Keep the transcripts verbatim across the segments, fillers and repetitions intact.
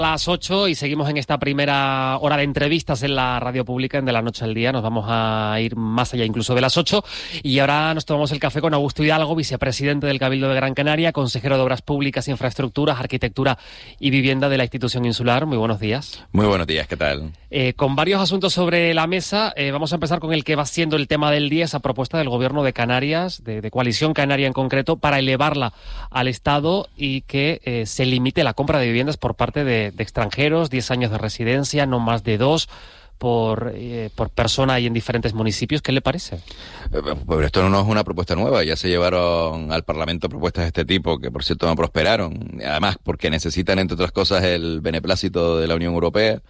A las ocho y seguimos en esta primera hora de entrevistas en la radio pública en De la Noche al Día. Nos vamos a ir más allá incluso de las ocho y ahora nos tomamos el café con Augusto Hidalgo, vicepresidente del Cabildo de Gran Canaria, consejero de Obras Públicas, Infraestructuras, Arquitectura y Vivienda de la institución insular. Muy buenos días. Muy buenos días, ¿qué tal? Eh, con varios asuntos sobre la mesa, eh, vamos a empezar con el que va siendo el tema del día, esa propuesta del Gobierno de Canarias, de, de Coalición Canaria en concreto, para elevarla al Estado y que eh, se limite la compra de viviendas por parte de, de extranjeros, diez años de residencia, no más de dos, por, eh, por persona y en diferentes municipios. ¿Qué le parece? Pues esto no es una propuesta nueva, ya se llevaron al Parlamento propuestas de este tipo, que por cierto no prosperaron, además porque necesitan, entre otras cosas, el beneplácito de la Unión Europea.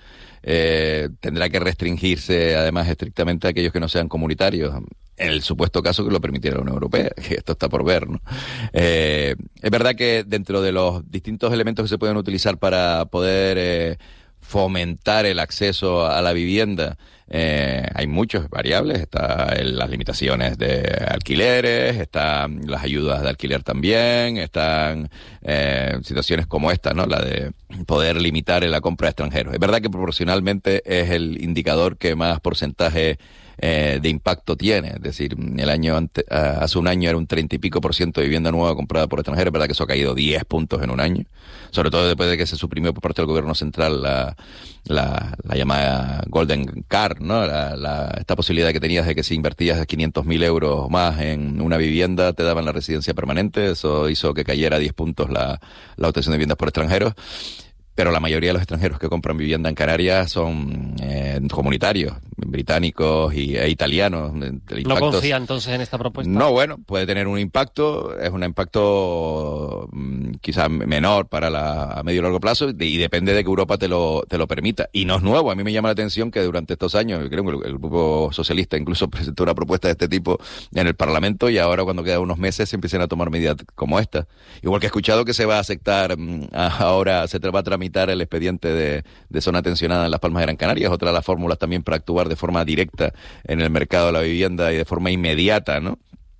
Eh, tendrá que restringirse, además, estrictamente a aquellos que no sean comunitarios, en el supuesto caso que lo permitiera la Unión Europea, que esto está por ver, ¿no? Eh, es verdad que dentro de los distintos elementos que se pueden utilizar para poder eh, fomentar el acceso a la vivienda, eh, hay muchas variables. Está el, las limitaciones de alquileres, están las ayudas de alquiler también, están eh, situaciones como esta, ¿no? La de poder limitar la compra de extranjeros. Es verdad que proporcionalmente es el indicador que más porcentaje Eh, de impacto tiene, es decir, el año ante, uh, hace un año era un treinta y pico por ciento de vivienda nueva comprada por extranjeros. Es verdad que eso ha caído diez puntos en un año, sobre todo después de que se suprimió por parte del gobierno central la, la, la llamada Golden Card, ¿no? La, la, esta posibilidad que tenías de que si invertías quinientos mil euros más en una vivienda te daban la residencia permanente. Eso hizo que cayera diez puntos la, la obtención de viviendas por extranjeros. Pero la mayoría de los extranjeros que compran vivienda en Canarias son eh, comunitarios, británicos y, e italianos. ¿No confía entonces en esta propuesta? No, bueno, puede tener un impacto, es un impacto mmm, quizás menor para la, a medio y largo plazo, y, y depende de que Europa te lo, te lo permita. Y no es nuevo, a mí me llama la atención que durante estos años, creo que el, el Grupo Socialista incluso presentó una propuesta de este tipo en el Parlamento, y ahora cuando quedan unos meses se empiezan a tomar medidas como esta. Igual que he escuchado que se va a aceptar, mmm, ahora se va a tramitar el expediente de, de zona tensionada en Las Palmas de Gran Canaria. Es otra de las fórmulas también para actuar de forma directa en el mercado de la vivienda y de forma inmediata, ¿no?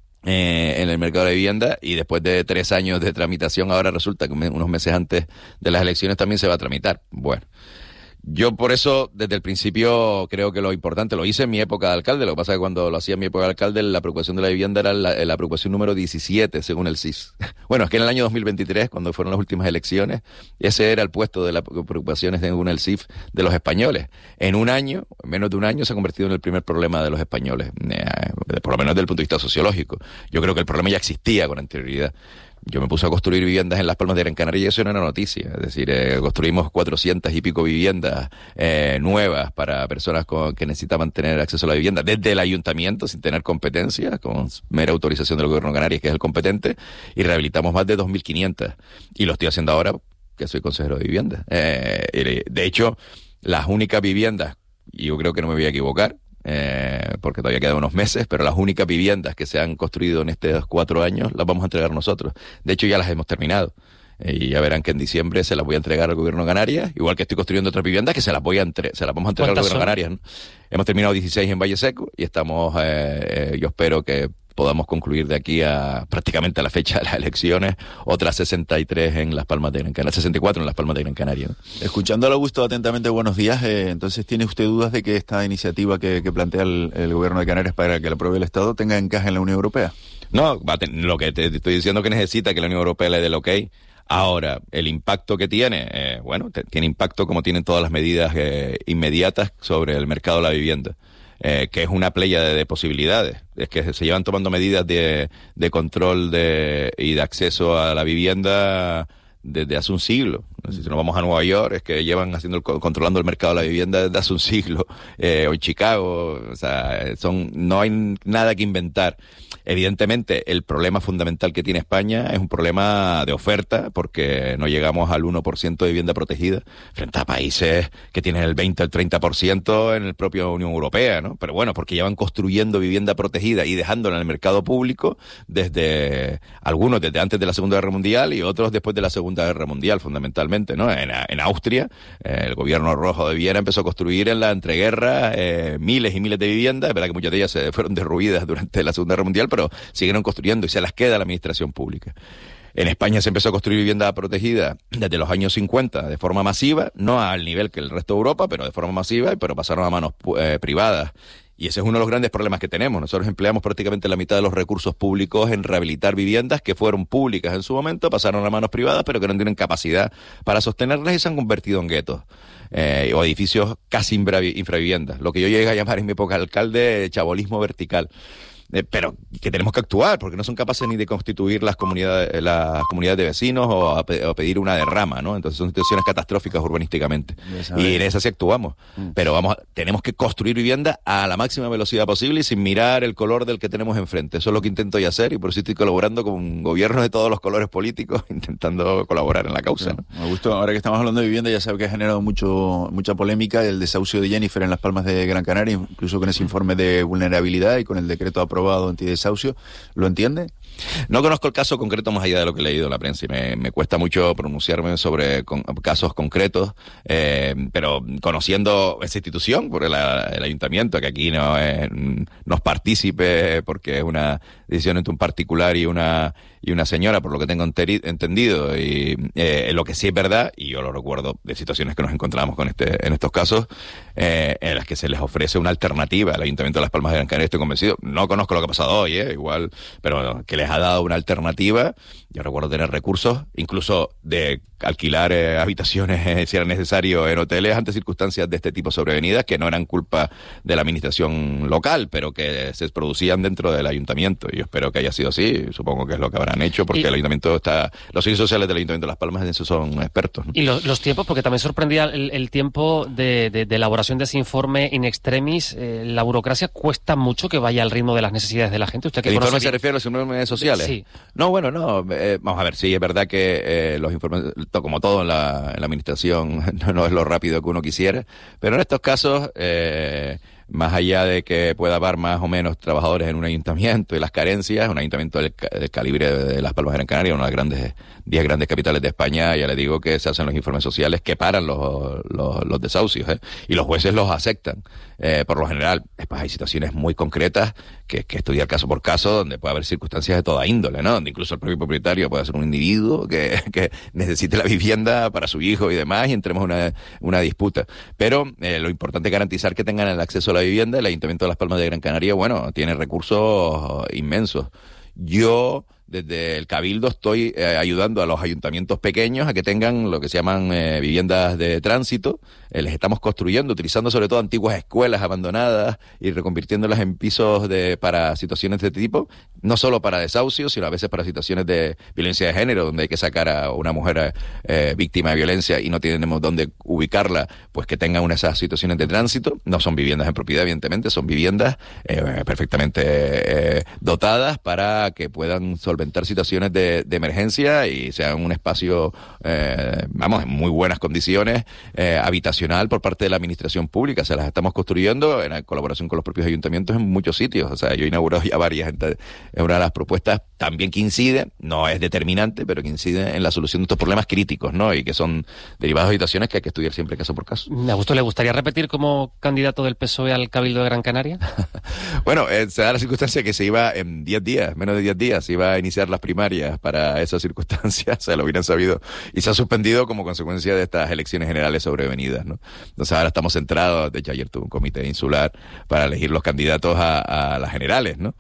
Eh, en el mercado de la vivienda, y después de tres años de tramitación ahora resulta que unos meses antes de las elecciones también se va a tramitar. Bueno, yo por eso desde el principio creo que lo importante, lo hice en mi época de alcalde. Lo que pasa es que cuando lo hacía en mi época de alcalde, la preocupación de la vivienda era la, la preocupación número diecisiete según el C I S. Bueno, es que en el año dos mil veintitrés, cuando fueron las últimas elecciones, ese era el puesto de las preocupaciones según el C I F de los españoles. En un año, en menos de un año, se ha convertido en el primer problema de los españoles, eh, por lo menos desde el punto de vista sociológico. Yo creo que el problema ya existía con anterioridad. Yo me puse a construir viviendas en Las Palmas de Gran Canaria y eso no era noticia. Es decir, eh, construimos cuatrocientas y pico viviendas eh, nuevas para personas con, que necesitaban tener acceso a la vivienda desde el ayuntamiento, sin tener competencia, con mera autorización del gobierno de Canarias, que es el competente, y rehabilitamos más de dos mil quinientas. Y lo estoy haciendo ahora que soy consejero de vivienda. Eh, de hecho, las únicas viviendas, y yo creo que no me voy a equivocar, Eh, porque todavía quedan unos meses, pero las únicas viviendas que se han construido en estos cuatro años las vamos a entregar nosotros. De hecho, ya las hemos terminado. Eh, y ya verán que en diciembre se las voy a entregar al gobierno de Canarias, igual que estoy construyendo otras viviendas que se las voy a entre se las vamos a entregar al gobierno de Canarias, ¿no? Hemos terminado dieciséis en Valle Seco y estamos, eh, eh, yo espero que podamos concluir de aquí a prácticamente a la fecha de las elecciones, otras sesenta y tres en Las Palmas de Gran Canaria, sesenta y cuatro en Las Palmas de Gran Canaria, ¿no? Escuchando a Augusto atentamente, buenos días. Eh, entonces, ¿tiene usted dudas de que esta iniciativa que, que plantea el, el gobierno de Canarias para que la apruebe el Estado tenga encaje en la Unión Europea? No, va a ten, lo que te, te estoy diciendo que necesita que la Unión Europea le dé el ok. Ahora, el impacto que tiene, eh, bueno, te, tiene impacto como tienen todas las medidas eh, inmediatas sobre el mercado de la vivienda. Eh, que es una playa de, de posibilidades. Es que se llevan tomando medidas de, de control de, y de acceso a la vivienda desde hace un siglo. Si nos vamos a Nueva York, es que llevan haciendo el, controlando el mercado de la vivienda desde hace un siglo. Eh, o en Chicago, o sea, son, no hay nada que inventar. Evidentemente, el problema fundamental que tiene España es un problema de oferta, porque no llegamos al uno por ciento de vivienda protegida frente a países que tienen el veinte, el treinta por ciento en el propio Unión Europea, ¿no? Pero bueno, porque llevan construyendo vivienda protegida y dejándola en el mercado público desde, algunos desde antes de la Segunda Guerra Mundial y otros después de la Segunda Guerra Mundial, fundamentalmente, ¿no? En, en Austria, eh, el gobierno rojo de Viena empezó a construir en la entreguerra eh, miles y miles de viviendas. Es verdad que muchas de ellas se fueron derruidas durante la Segunda Guerra Mundial, pero siguieron construyendo y se las queda la administración pública. En España se empezó a construir vivienda protegida desde los años cincuenta de forma masiva, no al nivel que el resto de Europa, pero de forma masiva, pero pasaron a manos eh, privadas. Y ese es uno de los grandes problemas que tenemos. Nosotros empleamos prácticamente la mitad de los recursos públicos en rehabilitar viviendas que fueron públicas en su momento, pasaron a manos privadas, pero que no tienen capacidad para sostenerlas y se han convertido en guetos. Eh, o edificios casi infraviviendas. Lo que yo llegué a llamar en mi época de alcalde chabolismo vertical. Eh, pero que tenemos que actuar, porque no son capaces ni de constituir las comunidades las comunidades de vecinos o a, pe- o pedir una derrama, ¿no? Entonces son situaciones catastróficas urbanísticamente. Y en esas sí actuamos. Mm. Pero vamos, tenemos que construir vivienda a la máxima velocidad posible y sin mirar el color del que tenemos enfrente. Eso es lo que intento yo hacer y por eso estoy colaborando con gobiernos de todos los colores políticos, intentando colaborar en la causa, ¿no? Me gustó, ahora que estamos hablando de vivienda, ya sabe que ha generado mucho mucha polémica el desahucio de Jennifer en Las Palmas de Gran Canaria, incluso con ese informe de vulnerabilidad y con el decreto aprobado antidesahucio. ¿Lo entiende? No conozco el caso concreto más allá de lo que he leído en la prensa y me, me cuesta mucho pronunciarme sobre con, casos concretos, eh, pero conociendo esa institución, por el, el ayuntamiento, que aquí no es, no es partícipe porque es una decisión entre un particular y una y una señora, por lo que tengo enteri- entendido, y eh, lo que sí es verdad, y yo lo recuerdo de situaciones que nos encontramos con este en estos casos, eh, en las que se les ofrece una alternativa al Ayuntamiento de Las Palmas de Gran Canaria, estoy convencido, no conozco lo que ha pasado hoy, eh, igual, pero que les ha dado una alternativa. Yo recuerdo tener recursos, incluso de alquilar eh, habitaciones eh, si era necesario en hoteles ante circunstancias de este tipo sobrevenidas que no eran culpa de la administración local, pero que se producían dentro del ayuntamiento. Y yo espero que haya sido así, supongo que es lo que habrán hecho, porque y, el ayuntamiento está, los servicios sociales del Ayuntamiento de Las Palmas en eso son expertos, ¿no? Y los, los tiempos, porque también sorprendía el, el tiempo de, de, de elaboración de ese informe in extremis. Eh, la burocracia cuesta mucho que vaya al ritmo de las necesidades de la gente. ¿Usted qué ¿El conoce? informe se refiere a los informes sociales? Sí. No, bueno, no. Eh, vamos a ver, sí, es verdad que eh, los informes, como todo en la, en la administración, no, no es lo rápido que uno quisiera, pero en estos casos, eh, más allá de que pueda haber más o menos trabajadores en un ayuntamiento y las carencias, un ayuntamiento del, del calibre de Las Palmas de Gran Canaria, una de las grandes, diez grandes capitales de España, ya le digo que se hacen los informes sociales que paran los, los, los desahucios, ¿eh? Y los jueces los aceptan, eh, por lo general. Después hay situaciones muy concretas que, que estudiar caso por caso, donde puede haber circunstancias de toda índole, ¿no? Donde incluso el propio propietario puede ser un individuo que, que necesite la vivienda para su hijo y demás, y entremos en una, una disputa. Pero eh, lo importante es garantizar que tengan el acceso a la vivienda. El Ayuntamiento de Las Palmas de Gran Canaria, bueno, tiene recursos inmensos. Yo, desde el Cabildo, estoy eh, ayudando a los ayuntamientos pequeños a que tengan lo que se llaman eh, viviendas de tránsito. Eh, les estamos construyendo, utilizando sobre todo antiguas escuelas abandonadas y reconvirtiéndolas en pisos de para situaciones de este tipo, no solo para desahucios, sino a veces para situaciones de violencia de género, donde hay que sacar a una mujer eh, víctima de violencia y no tenemos dónde ubicarla, pues que tengan una de esas situaciones de tránsito. No son viviendas en propiedad, evidentemente, son viviendas eh, perfectamente eh, dotadas para que puedan solventar situaciones de, de emergencia y sean un espacio, eh, vamos, en muy buenas condiciones, eh, habitacional por parte de la administración pública. Se las estamos construyendo en colaboración con los propios ayuntamientos en muchos sitios. O sea, yo he inaugurado ya varias. Entonces, es una de las propuestas también que incide, no es determinante, pero que incide en la solución de estos problemas críticos, ¿no? Y que son derivados de situaciones que hay que estudiar siempre caso por caso. ¿A usted le gustaría repetir como candidato del P S O E al Cabildo de Gran Canaria? Bueno, eh, se da la circunstancia que se iba en diez días, menos de diez días, se iba a iniciar las primarias para esas circunstancias, se lo hubieran sabido, y se ha suspendido como consecuencia de estas elecciones generales sobrevenidas, ¿no? Entonces ahora estamos centrados, de hecho ayer tuve un comité insular para elegir los candidatos a, a las generales, ¿no?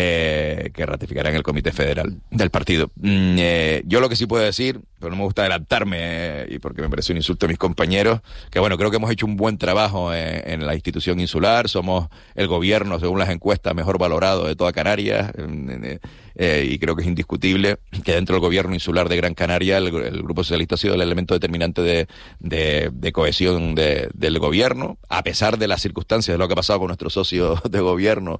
Eh, que ratificarán el comité federal del partido. Mm, eh, yo lo que sí puedo decir, pero no me gusta adelantarme, eh, y porque me parece un insulto a mis compañeros, que bueno, creo que hemos hecho un buen trabajo en, en la institución insular, somos el gobierno, según las encuestas, mejor valorado de toda Canarias, eh, eh, y creo que es indiscutible que dentro del gobierno insular de Gran Canaria el, el Grupo Socialista ha sido el elemento determinante de, de, de cohesión de, del gobierno, a pesar de las circunstancias de lo que ha pasado con nuestros socios de gobierno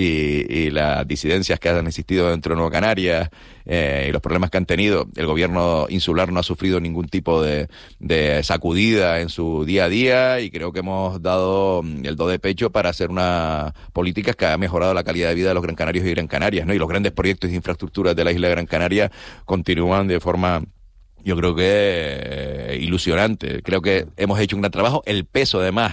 y, y las disidencias que han existido dentro de Nueva Canarias, eh, y los problemas que han tenido. El gobierno insular no ha sufrido ningún tipo de, de sacudida en su día a día, y creo que hemos dado el do de pecho para hacer una política que ha mejorado la calidad de vida de los gran canarios y gran canarias, ¿no? Y los grandes proyectos de infraestructura de la isla de Gran Canaria continúan de forma, yo creo que eh, ilusionante. Creo que hemos hecho un gran trabajo. El peso, además,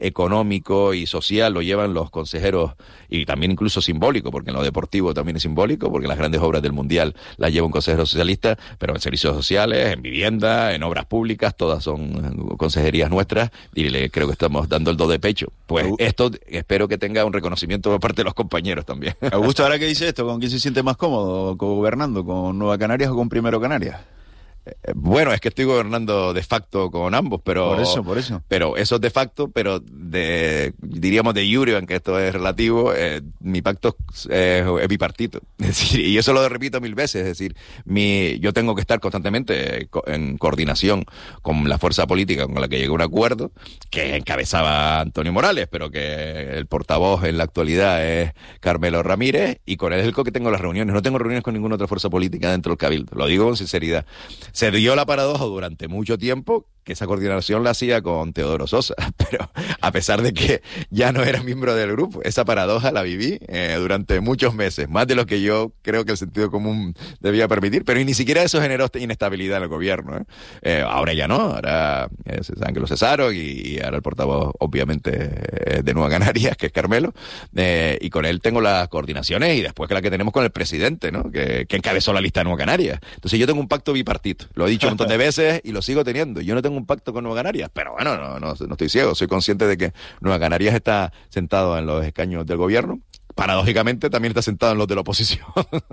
económico y social lo llevan los consejeros, y también incluso simbólico, porque en lo deportivo también es simbólico, porque las grandes obras del Mundial las lleva un consejero socialista, pero en servicios sociales, en vivienda, en obras públicas, todas son consejerías nuestras, y le creo que estamos dando el do de pecho. Pues esto espero que tenga un reconocimiento por parte de los compañeros también. Augusto, ahora que dice esto, ¿con quién se siente más cómodo gobernando? ¿Con Nueva Canarias o con Primero Canarias? Bueno, es que estoy gobernando de facto con ambos, pero... Por eso, por eso. Pero eso es de facto, pero de, diríamos de jure, aunque esto es relativo, eh, mi pacto es, es bipartito. Es decir, y eso lo repito mil veces, es decir, mi, yo tengo que estar constantemente en coordinación con la fuerza política con la que llegué a un acuerdo, que encabezaba Antonio Morales, pero que el portavoz en la actualidad es Carmelo Ramírez, y con él es el que tengo las reuniones. No tengo reuniones con ninguna otra fuerza política dentro del Cabildo, lo digo con sinceridad. Se dio la paradoja durante mucho tiempo que esa coordinación la hacía con Teodoro Sosa, pero a pesar de que ya no era miembro del grupo, esa paradoja la viví eh, durante muchos meses, más de lo que yo creo que el sentido común debía permitir, pero ni siquiera eso generó inestabilidad en el gobierno. ¿eh? Eh, ahora ya no, ahora eh, se saben que lo cesaron, y, y ahora el portavoz obviamente eh, de Nueva Canarias, que es Carmelo, eh, y con él tengo las coordinaciones, y después que la que tenemos con el presidente, ¿no? que, que encabezó la lista de Nueva Canarias. Entonces yo tengo un pacto bipartito, lo he dicho un montón de veces y lo sigo teniendo. Yo no tengo un pacto con Nueva Canarias, pero bueno, no, no, no estoy ciego, soy consciente de que Nueva Canarias está sentado en los escaños del gobierno. Paradójicamente también está sentado en los de la oposición,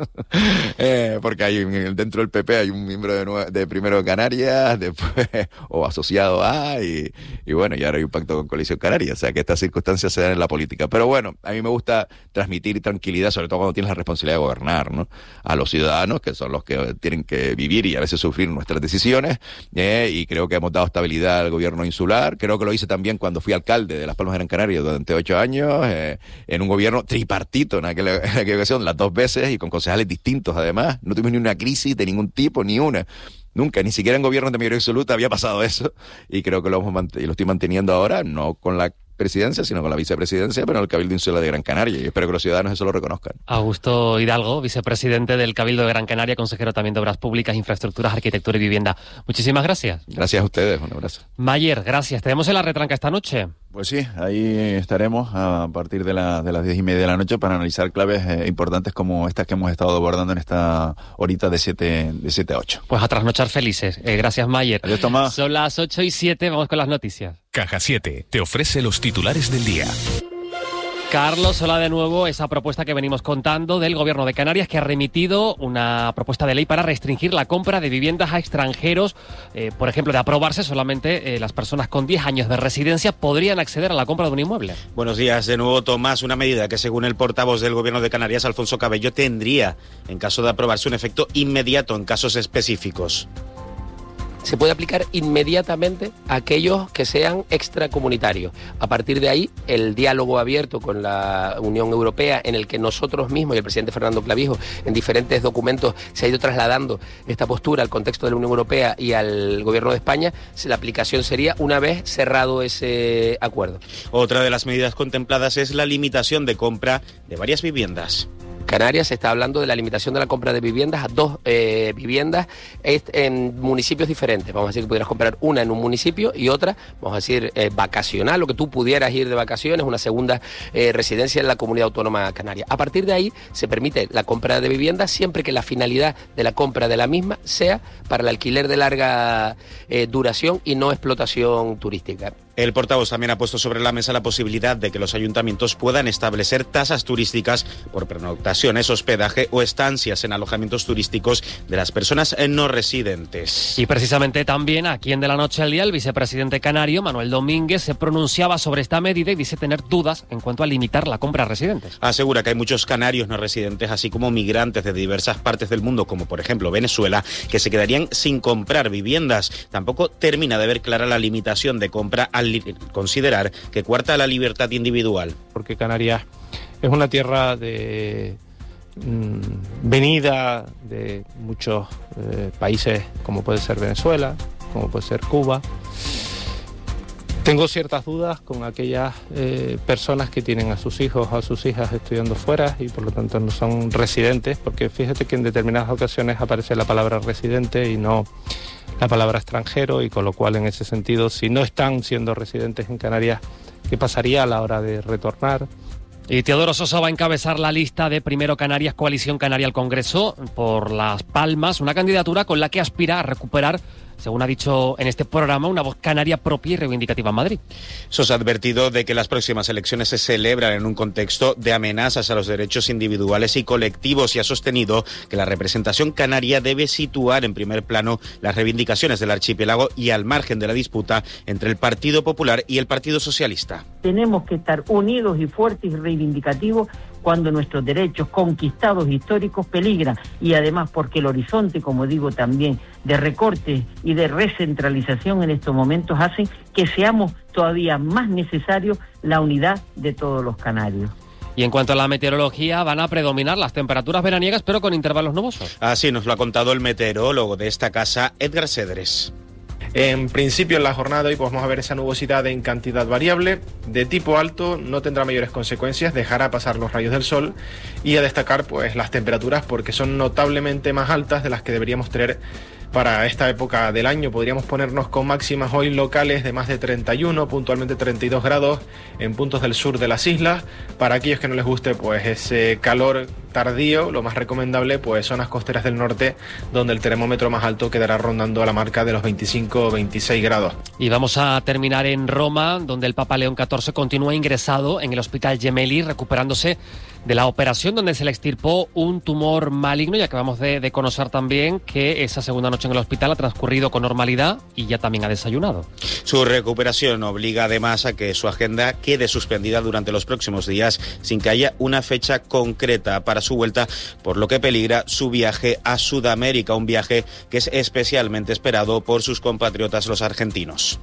eh, porque hay dentro del P P hay un miembro de, Nueva, de Primero Canarias, después o asociado a, y, y bueno, y ahora hay un pacto con Coalición Canaria, o sea que estas circunstancias se dan en la política. Pero bueno, a mí me gusta transmitir tranquilidad, sobre todo cuando tienes la responsabilidad de gobernar, ¿no? A los ciudadanos, que son los que tienen que vivir y a veces sufrir nuestras decisiones, eh, y creo que hemos dado estabilidad al gobierno insular. Creo que lo hice también cuando fui alcalde de Las Palmas de Gran Canaria durante ocho años, eh, en un gobierno tripartito, partido en aquella, en aquella ocasión, las dos veces, y con concejales distintos además. No tuvimos ni una crisis de ningún tipo, ni una. Nunca, ni siquiera en gobiernos de mayoría absoluta había pasado eso, y creo que lo, hemos mant- y lo estoy manteniendo ahora, no con la presidencia, sino con la vicepresidencia, pero en el Cabildo Insular de Gran Canaria, y espero que los ciudadanos eso lo reconozcan. Augusto Hidalgo, vicepresidente del Cabildo de Gran Canaria, consejero también de Obras Públicas, Infraestructuras, Arquitectura y Vivienda. Muchísimas gracias. Gracias a ustedes, un abrazo. Mayer, gracias. ¿Te vemos en la retranca esta noche? Pues sí, ahí estaremos a partir de, la, de las diez y media de la noche para analizar claves eh, importantes como estas que hemos estado abordando en esta horita de siete, de siete a ocho. Pues a trasnochar felices. Eh, gracias, Mayer. Adiós, Tomás. Son las ocho y siete, vamos con las noticias. Caja siete te ofrece los titulares del día. Carlos, hola de nuevo. Esa propuesta que venimos contando del Gobierno de Canarias, que ha remitido una propuesta de ley para restringir la compra de viviendas a extranjeros. Eh, por ejemplo, de aprobarse, solamente eh, las personas con diez años de residencia podrían acceder a la compra de un inmueble. Buenos días de nuevo, Tomás. Una medida que, según el portavoz del Gobierno de Canarias, Alfonso Cabello, tendría, en caso de aprobarse, un efecto inmediato en casos específicos. Se puede aplicar inmediatamente a aquellos que sean extracomunitarios. A partir de ahí, el diálogo abierto con la Unión Europea, en el que nosotros mismos y el presidente Fernando Clavijo en diferentes documentos se ha ido trasladando esta postura al contexto de la Unión Europea y al Gobierno de España, la aplicación sería una vez cerrado ese acuerdo. Otra de las medidas contempladas es la limitación de compra de varias viviendas. Canarias se está hablando de la limitación de la compra de viviendas a dos eh, viviendas en municipios diferentes. Vamos a decir que pudieras comprar una en un municipio y otra, vamos a decir, eh, vacacional, lo que tú pudieras ir de vacaciones, una segunda eh, residencia en la comunidad autónoma canaria. A partir de ahí se permite la compra de viviendas siempre que la finalidad de la compra de la misma sea para el alquiler de larga eh, duración y no explotación turística. El portavoz también ha puesto sobre la mesa la posibilidad de que los ayuntamientos puedan establecer tasas turísticas por pernoctaciones, hospedaje o estancias en alojamientos turísticos de las personas no residentes. Y precisamente también aquí en De la Noche al Día, el vicepresidente canario, Manuel Domínguez, se pronunciaba sobre esta medida y dice tener dudas en cuanto a limitar la compra a residentes. Asegura que hay muchos canarios no residentes, así como migrantes de diversas partes del mundo, como por ejemplo Venezuela, que se quedarían sin comprar viviendas. Tampoco termina de ver clara la limitación de compra al considerar que coarta la libertad individual. Porque Canarias es una tierra de mmm, venida de muchos eh, países, como puede ser Venezuela, como puede ser Cuba. Tengo ciertas dudas con aquellas eh, personas que tienen a sus hijos o a sus hijas estudiando fuera y por lo tanto no son residentes, porque fíjate que en determinadas ocasiones aparece la palabra residente y no la palabra extranjero, y con lo cual en ese sentido, si no están siendo residentes en Canarias, qué pasaría a la hora de retornar. Y Teodoro Sosa va a encabezar la lista de Primero Canarias, Coalición Canaria al Congreso por Las Palmas, una candidatura con la que aspira a recuperar, según ha dicho en este programa, una voz canaria propia y reivindicativa en Madrid. Sosa ha advertido de que las próximas elecciones se celebran en un contexto de amenazas a los derechos individuales y colectivos y ha sostenido que la representación canaria debe situar en primer plano las reivindicaciones del archipiélago y al margen de la disputa entre el Partido Popular y el Partido Socialista. Tenemos que estar unidos y fuertes y reivindicativos cuando nuestros derechos conquistados históricos peligran y además porque el horizonte, como digo también, de recortes y de recentralización en estos momentos hacen que seamos todavía más necesarios la unidad de todos los canarios. Y en cuanto a la meteorología, van a predominar las temperaturas veraniega, pero con intervalos nubosos. Así nos lo ha contado el meteorólogo de esta casa, Edgar Cedres. En principio, en la jornada de hoy pues, vamos a ver esa nubosidad en cantidad variable, de tipo alto, no tendrá mayores consecuencias, dejará pasar los rayos del sol y a destacar pues las temperaturas porque son notablemente más altas de las que deberíamos tener para esta época del año. Podríamos ponernos con máximas hoy locales de más de treinta y uno, puntualmente treinta y dos grados en puntos del sur de las islas. Para aquellos que no les guste pues ese calor tardío, lo más recomendable pues zonas costeras del norte, donde el termómetro más alto quedará rondando a la marca de los veinticinco o veintiséis grados. Y vamos a terminar en Roma, donde el Papa León catorce continúa ingresado en el Hospital Gemelli, recuperándose de la operación donde se le extirpó un tumor maligno, y acabamos de, de conocer también que esa segunda noche en el hospital ha transcurrido con normalidad y ya también ha desayunado. Su recuperación obliga además a que su agenda quede suspendida durante los próximos días sin que haya una fecha concreta para su vuelta, por lo que peligra su viaje a Sudamérica, un viaje que es especialmente esperado por sus compatriotas los argentinos.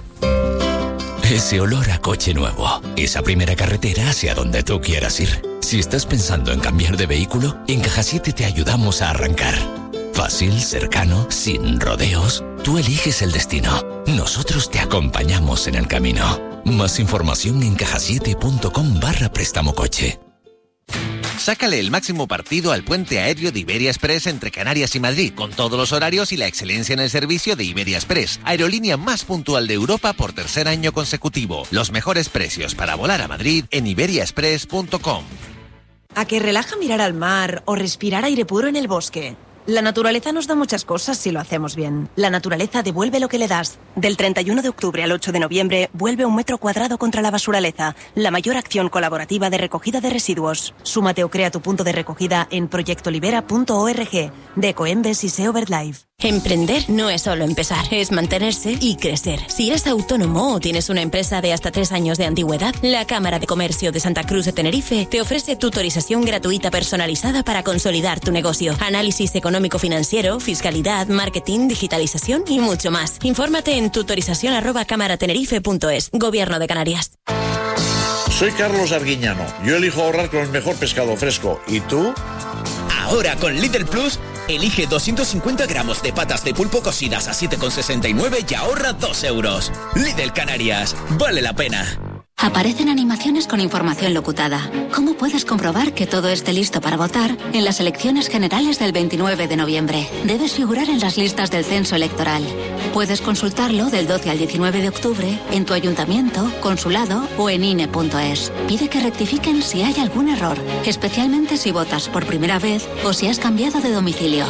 Ese olor a coche nuevo, esa primera carretera hacia donde tú quieras ir. Si estás pensando en cambiar de vehículo, en Caja siete te ayudamos a arrancar. Fácil, cercano, sin rodeos. Tú eliges el destino. Nosotros te acompañamos en el camino. Más información en cajasiete.com barra préstamo coche. Sácale el máximo partido al puente aéreo de Iberia Express entre Canarias y Madrid, con todos los horarios y la excelencia en el servicio de Iberia Express, aerolínea más puntual de Europa por tercer año consecutivo. Los mejores precios para volar a Madrid en iberia express punto com. ¿A que relaja mirar al mar o respirar aire puro en el bosque? La naturaleza nos da muchas cosas si lo hacemos bien. La naturaleza devuelve lo que le das. Del treinta y uno de octubre al ocho de noviembre, vuelve un metro cuadrado contra la basuraleza, la mayor acción colaborativa de recogida de residuos. Súmate o crea tu punto de recogida en proyecto libera punto org, de Ecoembes y SEO BirdLife. Emprender no es solo empezar, es mantenerse y crecer. Si eres autónomo o tienes una empresa de hasta tres años de antigüedad, la Cámara de Comercio de Santa Cruz de Tenerife te ofrece tutorización gratuita personalizada para consolidar tu negocio. Análisis económico-financiero, fiscalidad, marketing, digitalización y mucho más. Infórmate en tutorización arroba cámaratenerife punto es. Gobierno de Canarias. Soy Carlos Arguiñano. Yo elijo ahorrar con el mejor pescado fresco. ¿Y tú? Ahora con Lidl Plus, elige doscientos cincuenta gramos de patas de pulpo cocidas a siete con sesenta y nueve y ahorra dos euros. Lidl Canarias, vale la pena. Aparecen animaciones con información locutada. ¿Cómo puedes comprobar que todo esté listo para votar en las elecciones generales del veintinueve de noviembre? Debes figurar en las listas del censo electoral. Puedes consultarlo del doce al diecinueve de octubre en tu ayuntamiento, consulado o en I N E punto es. Pide que rectifiquen si hay algún error, especialmente si votas por primera vez o si has cambiado de domicilio.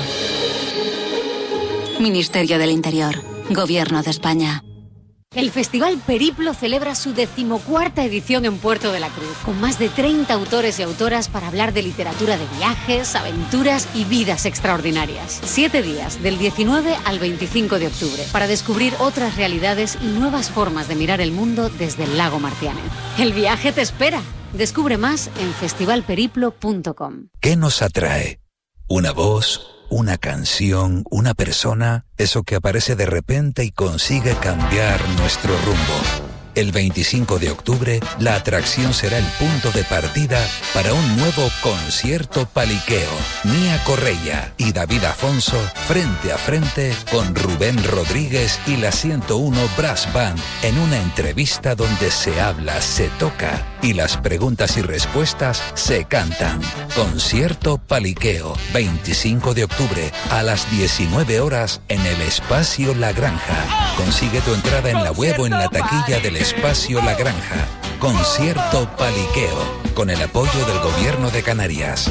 Ministerio del Interior. Gobierno de España. El Festival Periplo celebra su decimocuarta edición en Puerto de la Cruz, con más de treinta autores y autoras para hablar de literatura de viajes, aventuras y vidas extraordinarias. Siete días, del diecinueve al veinticinco de octubre, para descubrir otras realidades y nuevas formas de mirar el mundo desde el lago Martiane. El viaje te espera. Descubre más en festival periplo punto com. ¿Qué nos atrae? ¿Una voz? ¿Una canción? ¿Una persona? Eso que aparece de repente y consigue cambiar nuestro rumbo. El veinticinco de octubre, la atracción será el punto de partida para un nuevo concierto paliqueo. Nia Correia y David Afonso frente a frente con Rubén Rodríguez y la ciento uno Brass Band en una entrevista donde se habla, se toca y las preguntas y respuestas se cantan. Concierto paliqueo, veinticinco de octubre a las diecinueve horas en el Espacio La Granja. Consigue tu entrada en la web o en la taquilla del Espacio La Granja. con cierto paliqueo, con el apoyo del Gobierno de Canarias.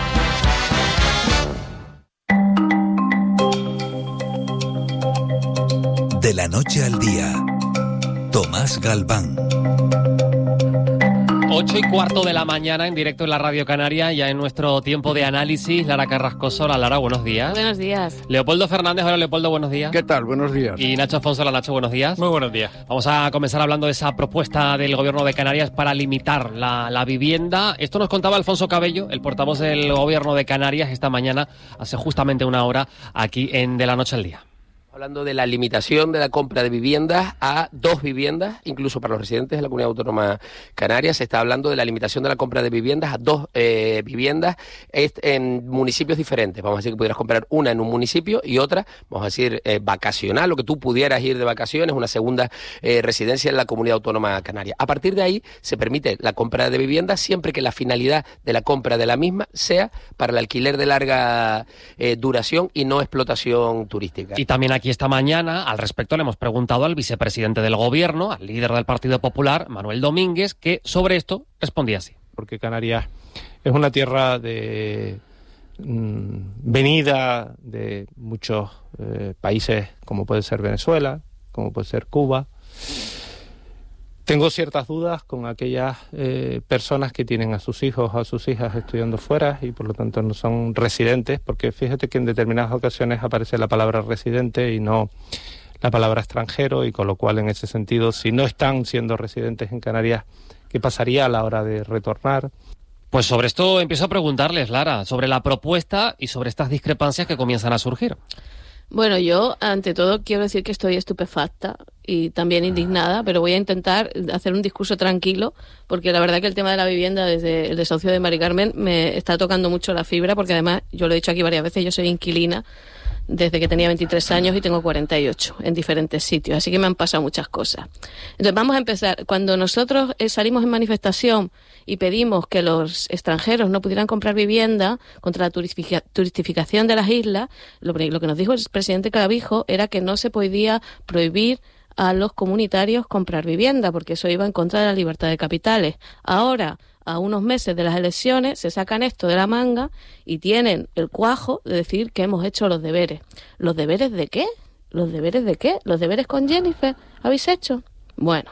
De la noche al día, Tomás Galván. Ocho y cuarto de la mañana en directo en la Radio Canaria, ya en nuestro tiempo de análisis. Lara Carrascosa. Hola, Lara, buenos días. Buenos días. Leopoldo Fernández. Hola, Leopoldo, buenos días. ¿Qué tal? Buenos días. Y Nacho Afonso. Hola, Nacho, buenos días. Muy buenos días. Vamos a comenzar hablando de esa propuesta del Gobierno de Canarias para limitar la, la vivienda. Esto nos contaba Alfonso Cabello, el portavoz del Gobierno de Canarias, esta mañana, hace justamente una hora, aquí en De la Noche al Día. Hablando de la limitación de la compra de viviendas a dos viviendas, incluso para los residentes de la Comunidad Autónoma Canaria, se está hablando de la limitación de la compra de viviendas a dos eh, viviendas en municipios diferentes. Vamos a decir que pudieras comprar una en un municipio y otra, vamos a decir, eh, vacacional, lo que tú pudieras ir de vacaciones, una segunda eh, residencia en la Comunidad Autónoma Canaria. A partir de ahí se permite la compra de viviendas siempre que la finalidad de la compra de la misma sea para el alquiler de larga eh, duración y no explotación turística. Y también aquí Y esta mañana, al respecto, le hemos preguntado al vicepresidente del Gobierno, al líder del Partido Popular, Manuel Domínguez, que sobre esto respondía así. Porque Canarias es una tierra de mmm, venida de muchos eh, países, como puede ser Venezuela, como puede ser Cuba. Tengo ciertas dudas con aquellas eh, personas que tienen a sus hijos o a sus hijas estudiando fuera y por lo tanto no son residentes, porque fíjate que en determinadas ocasiones aparece la palabra residente y no la palabra extranjero, y con lo cual en ese sentido, si no están siendo residentes en Canarias, ¿qué pasaría a la hora de retornar? Pues sobre esto empiezo a preguntarles, Lara, sobre la propuesta y sobre estas discrepancias que comienzan a surgir. Bueno, yo ante todo quiero decir que estoy estupefacta y también indignada, pero voy a intentar hacer un discurso tranquilo, porque la verdad que el tema de la vivienda desde el desahucio de Mari Carmen me está tocando mucho la fibra, porque además, yo lo he dicho aquí varias veces, yo soy inquilina desde que tenía veintitrés años y tengo cuarenta y ocho en diferentes sitios, así que me han pasado muchas cosas. Entonces vamos a empezar. Cuando nosotros eh, salimos en manifestación y pedimos que los extranjeros no pudieran comprar vivienda contra la turistific- turistificación de las islas, lo, lo que nos dijo el presidente Clavijo era que no se podía prohibir a los comunitarios comprar vivienda, porque eso iba en contra de la libertad de capitales. Ahora, a unos meses de las elecciones, se sacan esto de la manga y tienen el cuajo de decir que hemos hecho los deberes. ¿Los deberes de qué? ¿Los deberes de qué? ¿Los deberes con Jennifer habéis hecho? Bueno,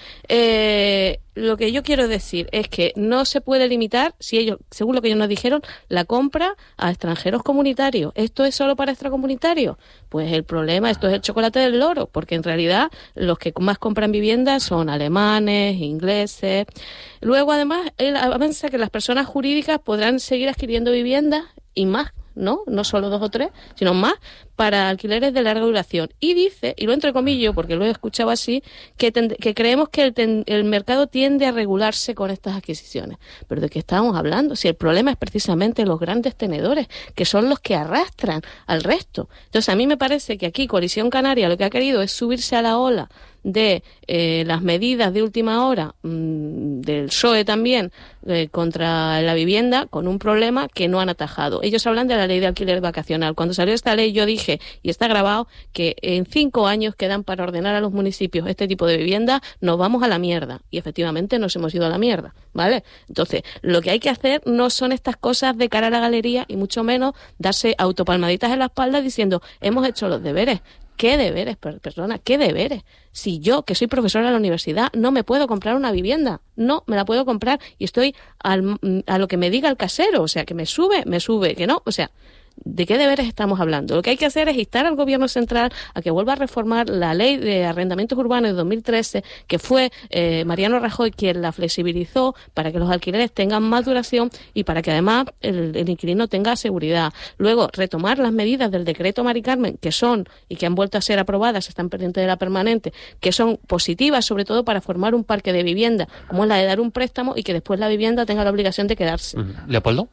eh, lo que yo quiero decir es que no se puede limitar, si ellos, según lo que ellos nos dijeron, la compra a extranjeros comunitarios. ¿Esto es solo para extracomunitarios? Pues el problema, esto es el chocolate del loro, porque en realidad los que más compran viviendas son alemanes, ingleses. Luego, además, él avanza que las personas jurídicas podrán seguir adquiriendo viviendas y más, ¿no? No solo dos o tres, sino más, para alquileres de larga duración. Y dice, y lo entrecomillo porque lo he escuchado así, que, tend- que creemos que el, ten- el mercado tiende a regularse con estas adquisiciones. ¿Pero de qué estamos hablando? Si el problema es precisamente los grandes tenedores, que son los que arrastran al resto. Entonces, a mí me parece que aquí Coalición Canaria lo que ha querido es subirse a la ola de eh, las medidas de última hora mmm, del P S O E también eh, contra la vivienda, con un problema que no han atajado. Ellos hablan de la ley de alquiler vacacional. Cuando salió esta ley yo dije, y está grabado, que en cinco años quedan para ordenar a los municipios este tipo de vivienda, nos vamos a la mierda. Y efectivamente nos hemos ido a la mierda, ¿vale? Entonces, lo que hay que hacer no son estas cosas de cara a la galería y mucho menos darse autopalmaditas en la espalda diciendo, hemos hecho los deberes. ¿Qué deberes, perdona? ¿Qué deberes? Si yo, que soy profesora de la universidad, no me puedo comprar una vivienda, no me la puedo comprar y estoy al, a lo que me diga el casero, o sea, que me sube, me sube, que no, o sea, ¿de qué deberes estamos hablando? Lo que hay que hacer es instar al Gobierno central a que vuelva a reformar la ley de arrendamientos urbanos de dos mil trece, que fue eh, Mariano Rajoy quien la flexibilizó para que los alquileres tengan más duración y para que además el, el inquilino tenga seguridad. Luego, retomar las medidas del decreto Mari Carmen, que son, y que han vuelto a ser aprobadas, están pendientes de la permanente, que son positivas, sobre todo para formar un parque de vivienda, como es la de dar un préstamo y que después la vivienda tenga la obligación de quedarse. ¿Leopoldo?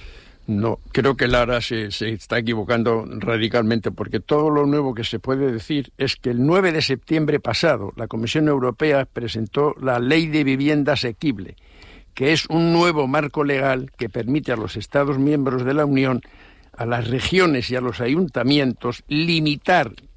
No, creo que Lara se, se está equivocando radicalmente, porque todo lo nuevo que se puede decir es que el nueve de septiembre pasado la Comisión Europea presentó la Ley de Vivienda Asequible, que es un nuevo marco legal que permite a los Estados miembros de la Unión, a las regiones y a los ayuntamientos limitar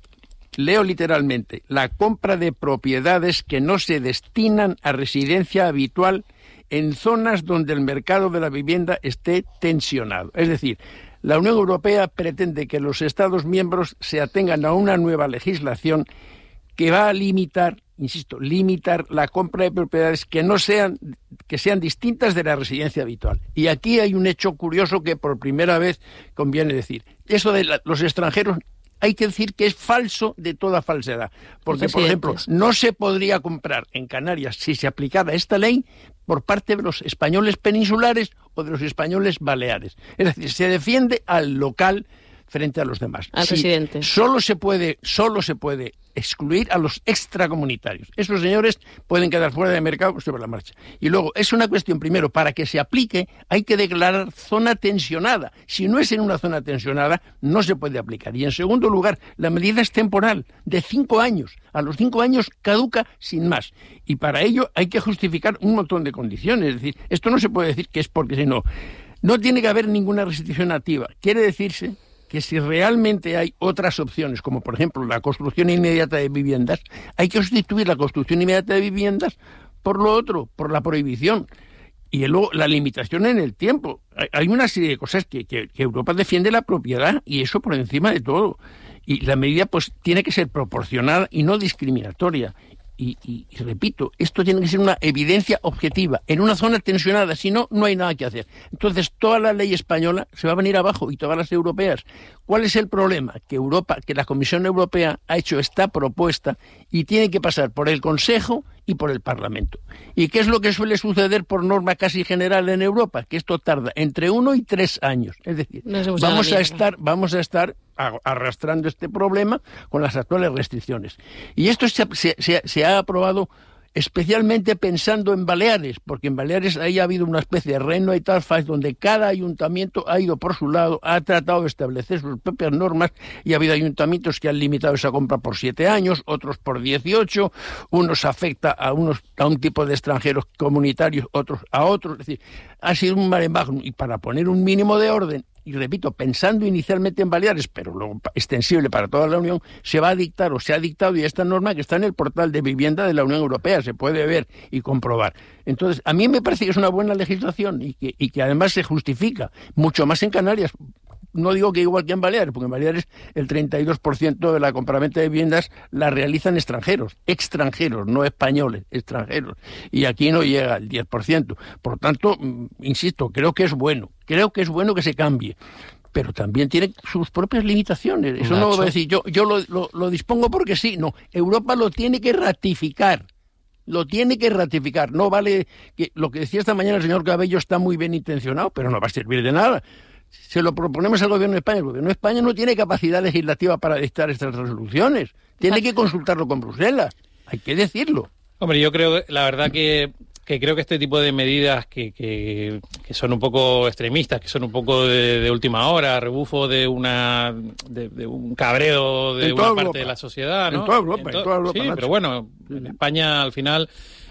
leo literalmente, la compra de propiedades que no se destinan a residencia habitual en zonas donde el mercado de la vivienda esté tensionado. Es decir, la Unión Europea pretende que los Estados miembros se atengan a una nueva legislación que va a limitar, insisto, limitar la compra de propiedades que no sean, que sean distintas de la residencia habitual. Y aquí hay un hecho curioso que por primera vez conviene decir. Eso de la, los extranjeros, hay que decir que es falso de toda falsedad. Porque, por ejemplo, no se podría comprar en Canarias, si se aplicara esta ley, por parte de los españoles peninsulares o de los españoles baleares. Es decir, se defiende al local frente a los demás. Al sí, residente. Solo se puede, solo se puede excluir a los extracomunitarios. Esos señores pueden quedar fuera del mercado sobre la marcha. Y luego, es una cuestión, primero, para que se aplique, hay que declarar zona tensionada. Si no es en una zona tensionada, no se puede aplicar. Y en segundo lugar, la medida es temporal, de cinco años. A los cinco años caduca sin más. Y para ello hay que justificar un montón de condiciones. Es decir, esto no se puede decir que es porque si no. No tiene que haber ninguna restricción activa. Quiere decirse que si realmente hay otras opciones, como por ejemplo la construcción inmediata de viviendas, hay que sustituir la construcción inmediata de viviendas por lo otro, por la prohibición. Y luego la limitación en el tiempo. Hay una serie de cosas que, que, que Europa defiende la propiedad, y eso por encima de todo. Y la medida pues tiene que ser proporcionada y no discriminatoria. Y, y, y repito, esto tiene que ser una evidencia objetiva, en una zona tensionada, si no, no hay nada que hacer. Entonces, toda la ley española se va a venir abajo y todas las europeas. ¿Cuál es el problema? Que Europa, que la Comisión Europea ha hecho esta propuesta y tiene que pasar por el Consejo y por el Parlamento. ¿Y qué es lo que suele suceder por norma casi general en Europa? Que esto tarda entre uno y tres años. Es decir, no vamos a estar, vamos a estar arrastrando este problema con las actuales restricciones. Y esto se, se, se ha aprobado especialmente pensando en Baleares, porque en Baleares ahí ha habido una especie de reino y talfas donde cada ayuntamiento ha ido por su lado, ha tratado de establecer sus propias normas, y ha habido ayuntamientos que han limitado esa compra por siete años, otros por dieciocho, unos afecta a unos a un tipo de extranjeros comunitarios, otros a otros. Es decir, ha sido un mare magnum, y para poner un mínimo de orden, y repito, pensando inicialmente en Baleares, pero luego extensible para toda la Unión, se va a dictar o se ha dictado, y esta norma que está en el portal de vivienda de la Unión Europea, se puede ver y comprobar. Entonces, a mí me parece que es una buena legislación y que, y que además se justifica mucho más en Canarias. No digo que igual que en Baleares, porque en Baleares el treinta y dos por ciento de la compraventa de viviendas la realizan extranjeros, extranjeros, no españoles, extranjeros. Y aquí no llega al diez por ciento. Por tanto, insisto, creo que es bueno, creo que es bueno que se cambie. Pero también tiene sus propias limitaciones. Eso Nacho. No lo voy a decir yo, yo lo, lo, lo dispongo porque sí, no. Europa lo tiene que ratificar. Lo tiene que ratificar. No vale que lo que decía esta mañana el señor Cabello está muy bien intencionado, pero no va a servir de nada. Se lo proponemos al gobierno de España. El gobierno de España no tiene capacidad legislativa para dictar estas resoluciones. Tiene que consultarlo con Bruselas. Hay que decirlo. Hombre, yo creo, la verdad que, que creo que este tipo de medidas que, que, que son un poco extremistas, que son un poco de, de última hora, rebufo de una de, de un cabreo de una parte de la sociedad, ¿no? En toda Europa, en, to- en toda Europa. Sí, Nacho. Pero bueno, en España al final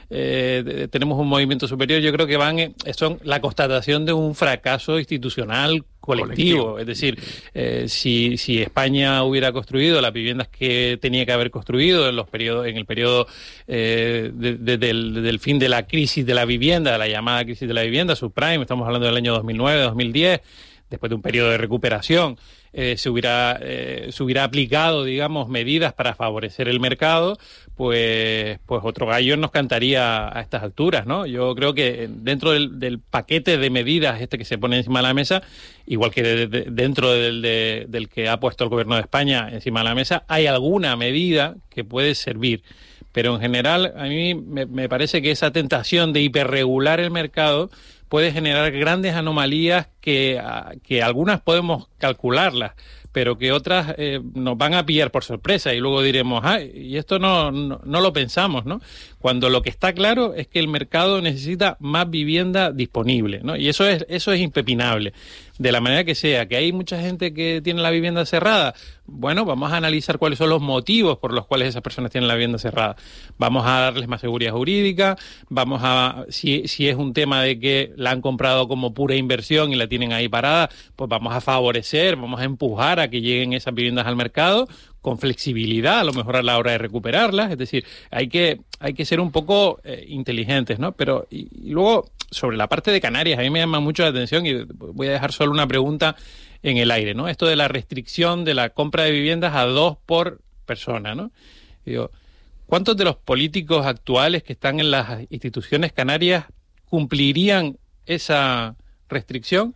eh, tenemos un movimiento superior. Yo creo que van eh, son la constatación de un fracaso institucional colectivo. colectivo. Es decir, eh, si, si España hubiera construido las viviendas que tenía que haber construido en los periodos, en el periodo eh, de, de, del, del fin de la crisis de la vivienda, de la llamada crisis de la vivienda, subprime, estamos hablando del año dos mil nueve, dos mil diez, después de un periodo de recuperación, eh, se hubiera eh, se hubiera aplicado, digamos, medidas para favorecer el mercado, pues pues otro gallo nos cantaría a estas alturas, ¿no? Yo creo que dentro del, del paquete de medidas este que se pone encima de la mesa, igual que de, de, dentro del, de, del que ha puesto el gobierno de España encima de la mesa, hay alguna medida que puede servir. Pero en general, a mí me, me parece que esa tentación de hiperregular el mercado puede generar grandes anomalías que, que algunas podemos calcularlas, pero que otras eh, nos van a pillar por sorpresa y luego diremos, ah, y esto no, no, no lo pensamos, ¿no? Cuando lo que está claro es que el mercado necesita más vivienda disponible, ¿no? Y eso es, eso es impepinable. De la manera que sea, que hay mucha gente que tiene la vivienda cerrada, bueno, vamos a analizar cuáles son los motivos por los cuales esas personas tienen la vivienda cerrada. Vamos a darles más seguridad jurídica, vamos a, si, si es un tema de que la han comprado como pura inversión y la tienen ahí parada, pues vamos a favorecer, vamos a empujar a que lleguen esas viviendas al mercado con flexibilidad, a lo mejor a la hora de recuperarlas. Es decir, hay que, hay que ser un poco eh, inteligentes, ¿no? Pero, y, y luego, sobre la parte de Canarias, a mí me llama mucho la atención y voy a dejar solo una pregunta en el aire, ¿no? Esto de la restricción de la compra de viviendas a dos por persona, ¿no? Digo, ¿cuántos de los políticos actuales que están en las instituciones canarias cumplirían esa restricción?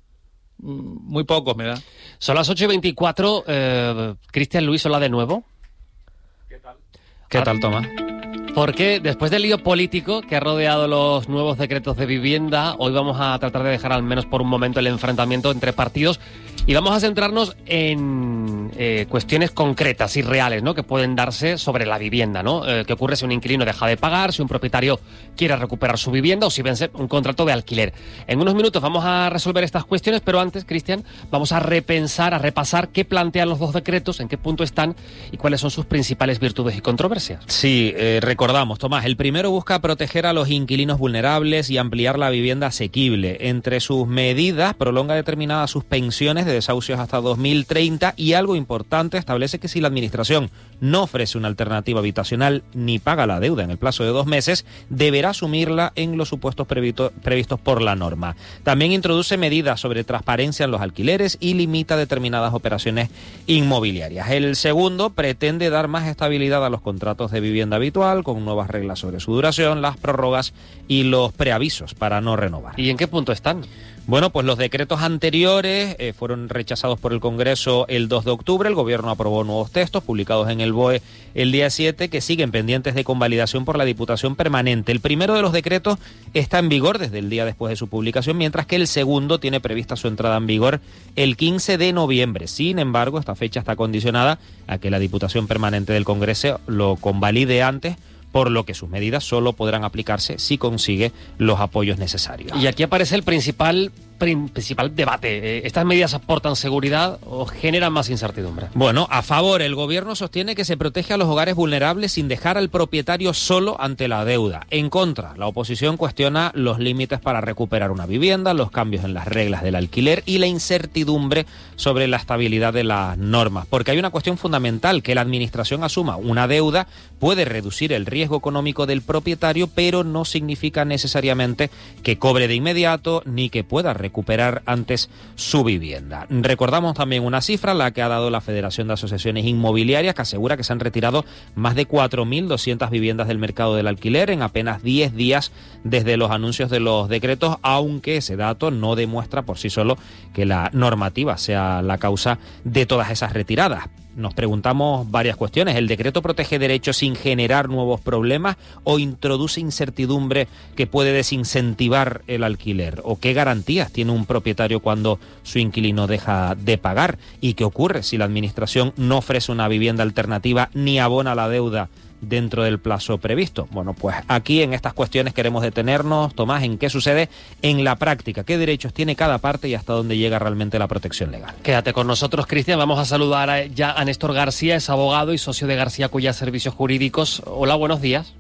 Muy pocos, me da. Son las ocho y veinticuatro. Eh, Cristian Luis, hola de nuevo. ¿Qué tal? ¿Qué tal, Tomás? Porque después del lío político que ha rodeado los nuevos decretos de vivienda, hoy vamos a tratar de dejar al menos por un momento el enfrentamiento entre partidos y vamos a centrarnos en eh, cuestiones concretas y reales, ¿no?, que pueden darse sobre la vivienda, ¿no? Eh, ¿Qué ocurre si un inquilino deja de pagar, si un propietario quiere recuperar su vivienda o si vence un contrato de alquiler? En unos minutos vamos a resolver estas cuestiones, pero antes, Cristian, vamos a repensar, a repasar qué plantean los dos decretos, en qué punto están y cuáles son sus principales virtudes y controversias. Sí, eh, recordamos, Tomás, el primero busca proteger a los inquilinos vulnerables y ampliar la vivienda asequible. Entre sus medidas, prolonga determinadas suspensiones de desahucios hasta dos mil treinta y, algo importante, establece que si la Administración no ofrece una alternativa habitacional ni paga la deuda en el plazo de dos meses, deberá asumirla en los supuestos previsto, previstos por la norma. También introduce medidas sobre transparencia en los alquileres y limita determinadas operaciones inmobiliarias. El segundo pretende dar más estabilidad a los contratos de vivienda habitual, con nuevas reglas sobre su duración, las prórrogas y los preavisos para no renovar. ¿Y en qué punto están? Bueno, pues los decretos anteriores eh, fueron rechazados por el Congreso el dos de octubre. El Gobierno aprobó nuevos textos publicados en el B O E el día siete que siguen pendientes de convalidación por la Diputación Permanente. El primero de los decretos está en vigor desde el día después de su publicación, mientras que el segundo tiene prevista su entrada en vigor el quince de noviembre. Sin embargo, esta fecha está condicionada a que la Diputación Permanente del Congreso lo convalide antes, por lo que sus medidas solo podrán aplicarse si consigue los apoyos necesarios. Y aquí aparece el principal principal debate. ¿Estas medidas aportan seguridad o generan más incertidumbre? Bueno, a favor, el Gobierno sostiene que se protege a los hogares vulnerables sin dejar al propietario solo ante la deuda. En contra, la oposición cuestiona los límites para recuperar una vivienda, los cambios en las reglas del alquiler y la incertidumbre sobre la estabilidad de las normas. Porque hay una cuestión fundamental: que la Administración asuma una deuda puede reducir el riesgo económico del propietario, pero no significa necesariamente que cobre de inmediato ni que pueda recuperar recuperar antes su vivienda. Recordamos también una cifra, la que ha dado la Federación de Asociaciones Inmobiliarias, que asegura que se han retirado más de cuatro mil doscientas viviendas del mercado del alquiler en apenas diez días desde los anuncios de los decretos, aunque ese dato no demuestra por sí solo que la normativa sea la causa de todas esas retiradas. Nos preguntamos varias cuestiones. ¿El decreto protege derechos sin generar nuevos problemas o introduce incertidumbre que puede desincentivar el alquiler? ¿O qué garantías tiene un propietario cuando su inquilino deja de pagar? ¿Y qué ocurre si la Administración no ofrece una vivienda alternativa ni abona la deuda dentro del plazo previsto? Bueno, pues aquí en estas cuestiones queremos detenernos, Tomás, en qué sucede en la práctica, qué derechos tiene cada parte y hasta dónde llega realmente la protección legal. Quédate con nosotros, Cristian. Vamos a saludar a, ya a Néstor García, es abogado y socio de García Cuya Servicios Jurídicos. Hola, buenos días.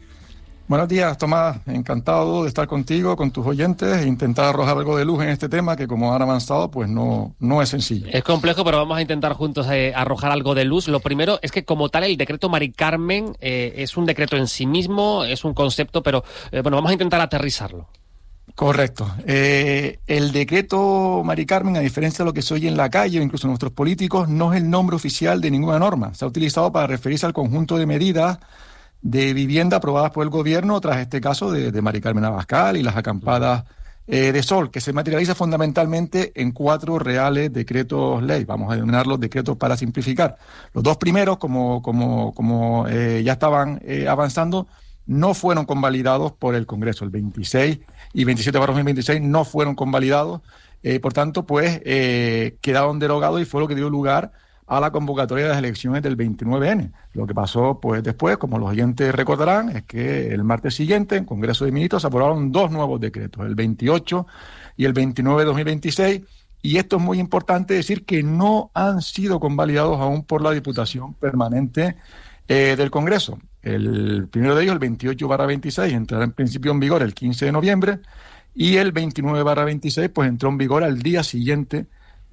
Buenos días, Tomás. Encantado de estar contigo, con tus oyentes, e intentar arrojar algo de luz en este tema que, como han avanzado, pues no, no es sencillo. Es complejo, pero vamos a intentar juntos eh, arrojar algo de luz. Lo primero es que, como tal, el decreto Mari Carmen eh, es un decreto en sí mismo, es un concepto, pero eh, bueno, vamos a intentar aterrizarlo. Correcto. Eh, el decreto Mari Carmen, a diferencia de lo que se oye en la calle o incluso nuestros políticos, no es el nombre oficial de ninguna norma. Se ha utilizado para referirse al conjunto de medidas de vivienda aprobadas por el Gobierno tras este caso de, de Mari Carmen Abascal y las acampadas eh, de sol, que se materializa fundamentalmente en cuatro reales decretos ley. Vamos a denominarlos decretos para simplificar. Los dos primeros, como, como, como eh, ya estaban eh, avanzando, no fueron convalidados por el Congreso. El veintiséis y veintisiete barra dos mil veintiséis no fueron convalidados, eh, por tanto, pues eh, quedaron derogados y fue lo que dio lugar a la convocatoria de las elecciones del veintinueve ene. Lo que pasó pues después, como los oyentes recordarán, es que el martes siguiente, en Congreso de Ministros, se aprobaron dos nuevos decretos, el veintiocho y el veintinueve de dos mil veintiséis, y esto es muy importante decir que no han sido convalidados aún por la Diputación Permanente eh, del Congreso. El primero de ellos, el veintiocho barra veintiséis, entrará en principio en vigor el quince de noviembre, y el veintinueve barra veintiséis pues entró en vigor al día siguiente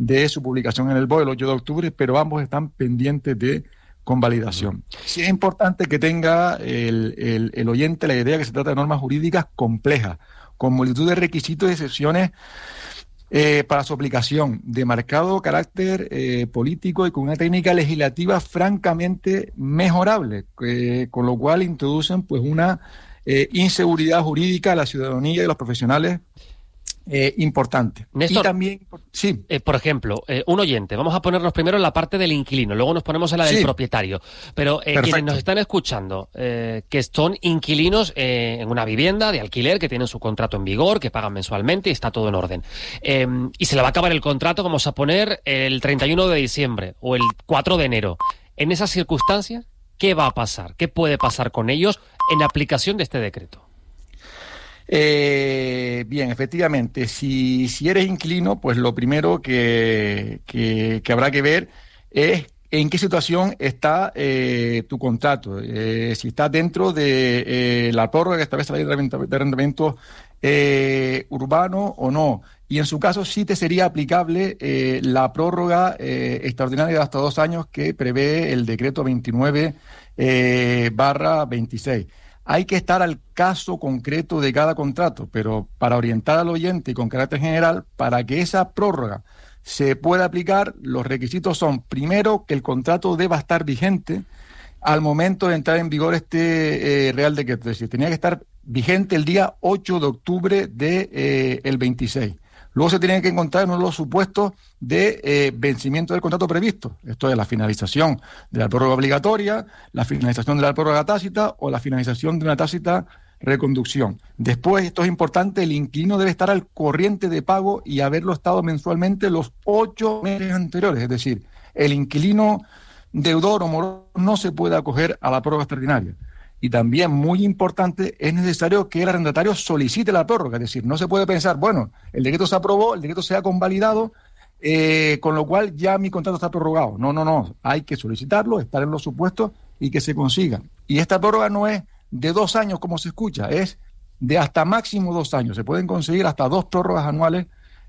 de su publicación en el B O E el ocho de octubre, pero ambos están pendientes de convalidación. Sí es importante que tenga el, el, el oyente la idea que se trata de normas jurídicas complejas, con multitud de requisitos y excepciones eh, para su aplicación, de marcado carácter eh, político y con una técnica legislativa francamente mejorable, eh, con lo cual introducen pues una eh, inseguridad jurídica a la ciudadanía y a los profesionales Eh, importante. Néstor, y también, sí. Eh, por ejemplo, eh, un oyente, vamos a ponernos primero en la parte del inquilino, luego nos ponemos en la del sí. propietario, pero eh, quienes nos están escuchando, eh, que son inquilinos eh, en una vivienda de alquiler, que tienen su contrato en vigor, que pagan mensualmente y está todo en orden, eh, y se le va a acabar el contrato, vamos a poner el treinta y uno de diciembre o el cuatro de enero. En esas circunstancias, ¿qué va a pasar? ¿Qué puede pasar con ellos en aplicación de este decreto? Eh, bien, efectivamente, si, si eres inquilino, pues lo primero que, que, que habrá que ver es en qué situación está eh, tu contrato, eh, si está dentro de eh, la prórroga que establece la ley de arrendamiento eh, urbano o no. Y en su caso sí te sería aplicable eh, la prórroga eh, extraordinaria de hasta dos años que prevé el decreto veintinueve barra veintiséis. Hay que estar al caso concreto de cada contrato, pero para orientar al oyente y con carácter general, para que esa prórroga se pueda aplicar, los requisitos son, primero, que el contrato deba estar vigente al momento de entrar en vigor este eh, Real Decreto. Es decir, tenía que estar vigente el día ocho de octubre del de, eh, veintiséis. Luego se tiene que encontrar uno de los supuestos de eh, vencimiento del contrato previsto. Esto es la finalización de la prórroga obligatoria, la finalización de la prórroga tácita o la finalización de una tácita reconducción. Después, esto es importante, el inquilino debe estar al corriente de pago y haberlo estado mensualmente los ocho meses anteriores. Es decir, el inquilino deudor o moroso no se puede acoger a la prórroga extraordinaria. Y también, muy importante, es necesario que el arrendatario solicite la prórroga. Es decir, no se puede pensar, bueno, el decreto se aprobó, el decreto se ha convalidado, eh, con lo cual ya mi contrato está prorrogado. No, no, no. Hay que solicitarlo, estar en los supuestos y que se consiga. Y esta prórroga no es de dos años, como se escucha, es de hasta máximo dos años. Se pueden conseguir hasta dos prórrogas anuales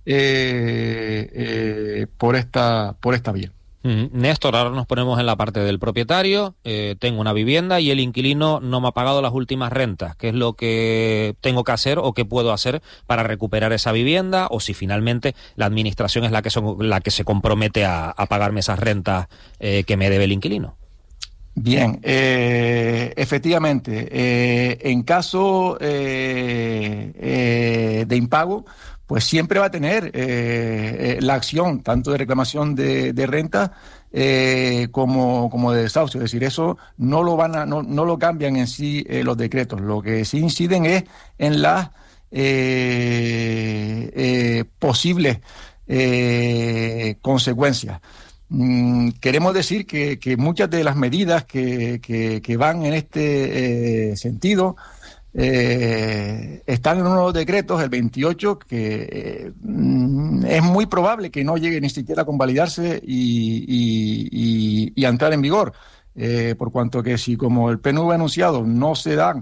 eh, eh, por esta, por esta vía. Néstor, ahora nos ponemos en la parte del propietario. Eh, tengo una vivienda y el inquilino no me ha pagado las últimas rentas. ¿Qué es lo que tengo que hacer o qué puedo hacer para recuperar esa vivienda? O si finalmente la administración es la que, son, la que se compromete a, a pagarme esas rentas eh, que me debe el inquilino. Bien, eh, efectivamente, eh, en caso eh, eh, de impago, pues siempre va a tener eh, eh, la acción tanto de reclamación de, de renta eh, como, como de desahucio. Es decir, eso no lo van a, no, no lo cambian en sí eh, los decretos. Lo que sí inciden es en las eh, eh, posibles eh, consecuencias. Mm, queremos decir que, que muchas de las medidas que, que, que van en este eh, sentido Eh, están en uno de los decretos, el veintiocho, que eh, es muy probable que no llegue ni siquiera a convalidarse y, y, y, y a entrar en vigor, eh, por cuanto que si, como el P N V ha anunciado, no se dan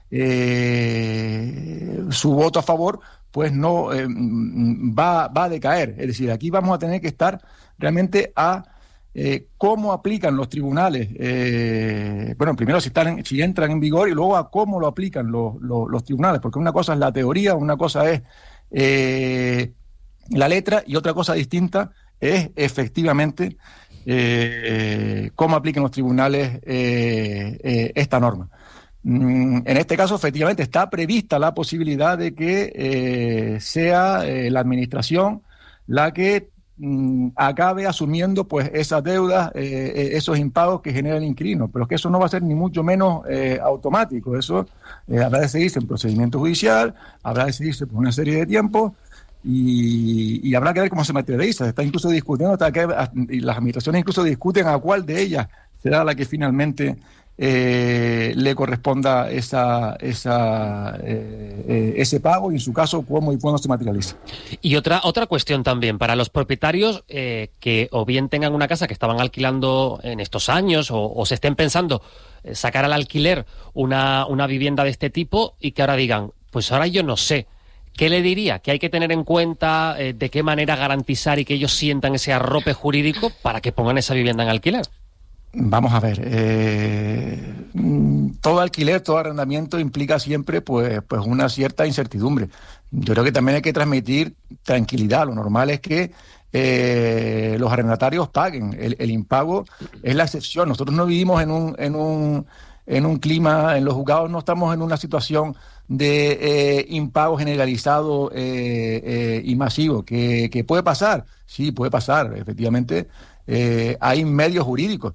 eh, su voto a favor, pues no eh, va, va a decaer. Es decir, aquí vamos a tener que estar realmente a Eh, cómo aplican los tribunales, eh, bueno, primero si, están en, si entran en vigor y luego a cómo lo aplican los, los, los tribunales, porque una cosa es la teoría, una cosa es eh, la letra y otra cosa distinta es efectivamente eh, cómo aplican los tribunales eh, eh, esta norma. Mm, en este caso, efectivamente, está prevista la posibilidad de que eh, sea eh, la administración la que acabe asumiendo pues esas deudas, eh, esos impagos que genera el inquilino, pero es que eso no va a ser ni mucho menos eh, automático. Eso eh, habrá de seguirse en procedimiento judicial, habrá de seguirse por una serie de tiempos y, y habrá que ver cómo se materializa. Se está incluso discutiendo hasta que y las administraciones incluso discuten a cuál de ellas será la que finalmente eh, le corresponda esa, esa, eh, eh, ese pago y en su caso cómo y cuándo se materializa. Y otra otra cuestión también para los propietarios eh, que o bien tengan una casa que estaban alquilando en estos años o, o se estén pensando eh, sacar al alquiler una, una vivienda de este tipo y que ahora digan, pues ahora yo no sé ¿qué le diría? ¿Qué hay que tener en cuenta? Eh, ¿De qué manera garantizar y que ellos sientan ese arrope jurídico para que pongan esa vivienda en alquiler? Vamos a ver, eh, todo alquiler, todo arrendamiento implica siempre pues, pues una cierta incertidumbre. Yo creo que también hay que transmitir tranquilidad. Lo normal es que eh, los arrendatarios paguen. El, el impago es la excepción. Nosotros no vivimos en un, en un, en un clima, en los juzgados no estamos en una situación de eh, impago generalizado eh, eh, y masivo. ¿Que, que puede pasar? Sí, puede pasar. Efectivamente, eh, hay medios jurídicos.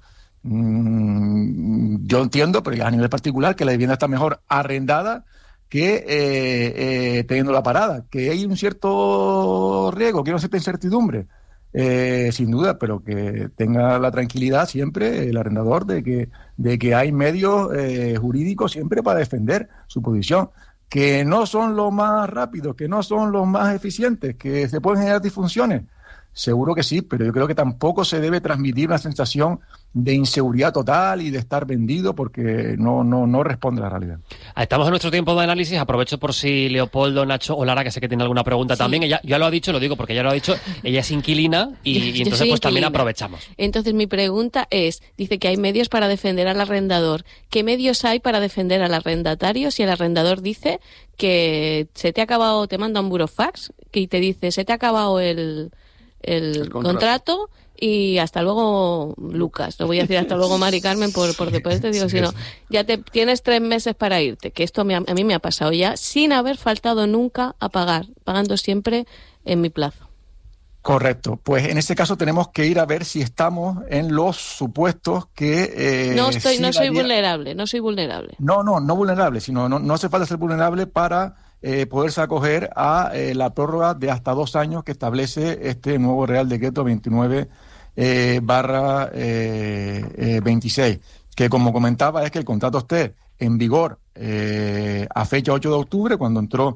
Yo entiendo, pero ya a nivel particular, que la vivienda está mejor arrendada que eh, eh, teniéndola parada, que hay un cierto riesgo, que hay una cierta incertidumbre, eh, sin duda, pero que tenga la tranquilidad siempre el arrendador de que, de que hay medios eh, jurídicos siempre para defender su posición, que no son los más rápidos, que no son los más eficientes, que se pueden generar disfunciones. Seguro que sí, pero yo creo que tampoco se debe transmitir una sensación de inseguridad total y de estar vendido, porque no, no, no responde a la realidad. Estamos en nuestro tiempo de análisis. Aprovecho por si Leopoldo, Nacho o Lara, que sé que tiene alguna pregunta, sí. También. Ella ya lo ha dicho, lo digo porque ella lo ha dicho, ella es inquilina y, yo, y entonces yo pues inquilina. También aprovechamos. Entonces mi pregunta es, dice que hay medios para defender al arrendador. ¿Qué medios hay para defender al arrendatario si el arrendador dice que se te ha acabado, te manda un burofax y te dice, se te ha acabado el... El, el contrato. contrato y hasta luego, Lucas. No voy a decir hasta luego, Mari Carmen, por, por después te digo, sí, sino ya te tienes tres meses para irte, que esto me, a mí me ha pasado ya sin haber faltado nunca a pagar, pagando siempre en mi plazo. Correcto. Pues en ese caso tenemos que ir a ver si estamos en los supuestos que... Eh, no estoy, sí no soy daría... vulnerable, no soy vulnerable. No, no, no vulnerable, sino no, no hace falta ser vulnerable para... Eh, poderse acoger a eh, la prórroga de hasta dos años que establece este nuevo Real Decreto veintinueve barra veintiséis, que como comentaba es que el contrato esté en vigor eh, a fecha ocho de octubre, cuando entró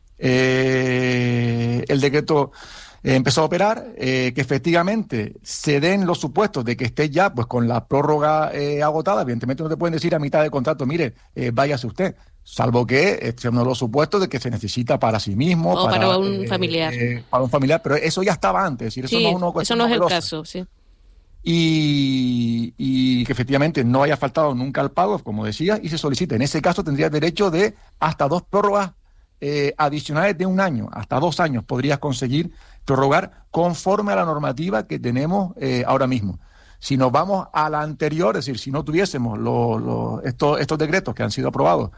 eh, el decreto, eh, empezó a operar, eh, que efectivamente se den los supuestos de que esté ya pues con la prórroga eh, agotada. Evidentemente no te pueden decir a mitad de contrato, mire, eh, váyase usted, salvo que este es uno de los supuestos de que se necesita para sí mismo. O para, para un eh, familiar. Eh, para un familiar, pero eso ya estaba antes. Es decir, sí, eso no, uno, eso no es el caso, sí. Y, y que efectivamente no haya faltado nunca el pago, como decía, y se solicite. En ese caso tendrías derecho de hasta dos prórrogas eh, adicionales de un año, hasta dos años podrías conseguir prorrogar conforme a la normativa que tenemos eh, ahora mismo. Si nos vamos a la anterior, es decir, si no tuviésemos los, los, estos, estos decretos que han sido aprobados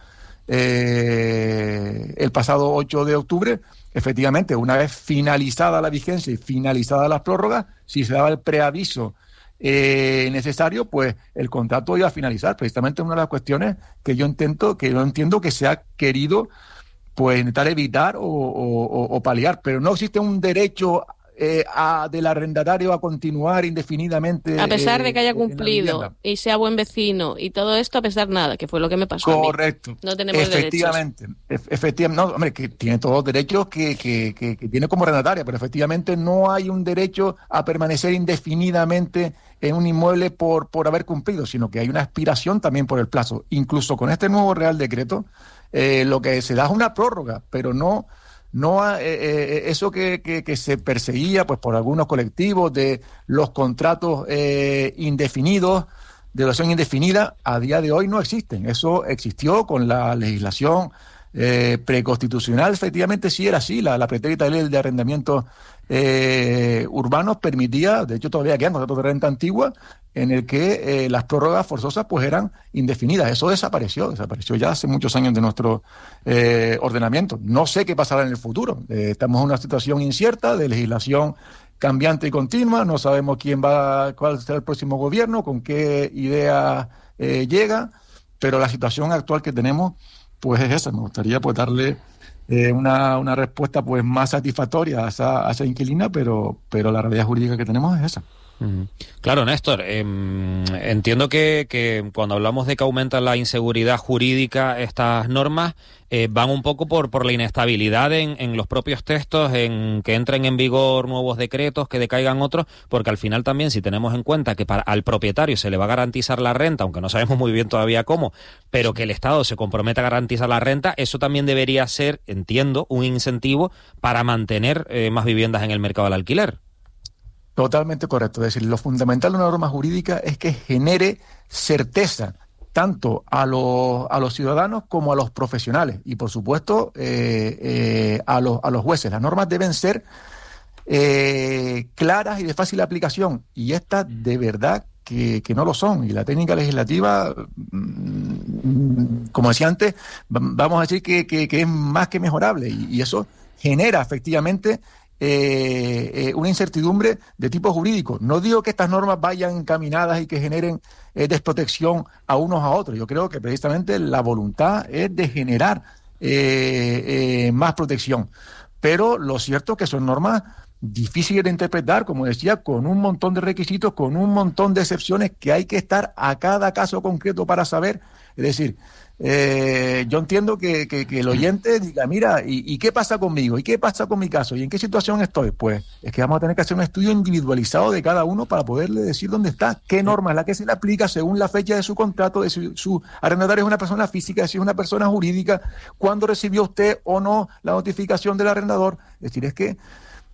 Eh, el pasado ocho de octubre, efectivamente, una vez finalizada la vigencia y finalizadas las prórrogas, si se daba el preaviso eh, necesario, pues el contrato iba a finalizar. Precisamente una de las cuestiones que yo intento, que yo entiendo que se ha querido pues intentar evitar o, o, o paliar, pero no existe un derecho Eh, a, del arrendatario a continuar indefinidamente. A pesar eh, de que haya cumplido y sea buen vecino y todo esto, a pesar nada, que fue lo que me pasó. Correcto. A mí. No tenemos efectivamente, derechos. Efectivamente, no, hombre, que tiene todos los derechos que, que, que, que tiene como arrendataria, pero efectivamente no hay un derecho a permanecer indefinidamente en un inmueble por, por haber cumplido, sino que hay una aspiración también por el plazo. Incluso con este nuevo Real Decreto, eh, lo que se da es una prórroga, pero no... No eh, eh, eso que, que, que se perseguía pues por algunos colectivos de los contratos eh, indefinidos, de duración indefinida, a día de hoy no existen. Eso existió con la legislación eh, preconstitucional, efectivamente sí era así. La, la pretérita ley de arrendamientos eh, urbanos permitía, de hecho todavía quedan contratos de renta antigua, en el que eh, las prórrogas forzosas pues eran indefinidas. Eso desapareció, desapareció ya hace muchos años de nuestro eh, ordenamiento. No sé qué pasará en el futuro. Eh, estamos en una situación incierta de legislación cambiante y continua. No sabemos quién va, cuál será el próximo gobierno, con qué idea eh, llega, pero la situación actual que tenemos pues es esa. Me gustaría pues darle eh, una, una respuesta pues más satisfactoria a esa, a esa inquilina, pero, pero la realidad jurídica que tenemos es esa. Claro, Néstor, eh, entiendo que, que cuando hablamos de que aumenta la inseguridad jurídica, estas normas eh, van un poco por, por la inestabilidad en, en los propios textos, en que entren en vigor nuevos decretos, que decaigan otros, porque al final también, si tenemos en cuenta que para, al propietario se le va a garantizar la renta, aunque no sabemos muy bien todavía cómo, pero que el Estado se compromete a garantizar la renta, eso también debería ser, entiendo, un incentivo para mantener eh, más viviendas en el mercado del alquiler. Totalmente correcto. Es decir, lo fundamental de una norma jurídica es que genere certeza tanto a los, a los ciudadanos como a los profesionales y, por supuesto, eh, eh, a, los, a los jueces. Las normas deben ser eh, claras y de fácil aplicación, y estas de verdad que, que no lo son. Y la técnica legislativa, mmm, como decía antes, vamos a decir que, que, que es más que mejorable, y, y eso genera efectivamente Eh, eh, una incertidumbre de tipo jurídico. No digo que estas normas vayan encaminadas y que generen eh, desprotección a unos a otros. Yo creo que precisamente la voluntad es de generar eh, eh, más protección. Pero lo cierto es que son normas difíciles de interpretar, como decía, con un montón de requisitos, con un montón de excepciones que hay que estar a cada caso concreto para saber. Es decir, Eh, yo entiendo que, que, que el oyente diga, mira, ¿y, ¿y qué pasa conmigo? ¿Y qué pasa con mi caso? ¿Y en qué situación estoy? Pues es que vamos a tener que hacer un estudio individualizado de cada uno para poderle decir dónde está, qué norma es la que se le aplica según la fecha de su contrato, de su, su arrendatario es una persona física, si es una persona jurídica, cuándo recibió usted o no la notificación del arrendador. Es decir, es que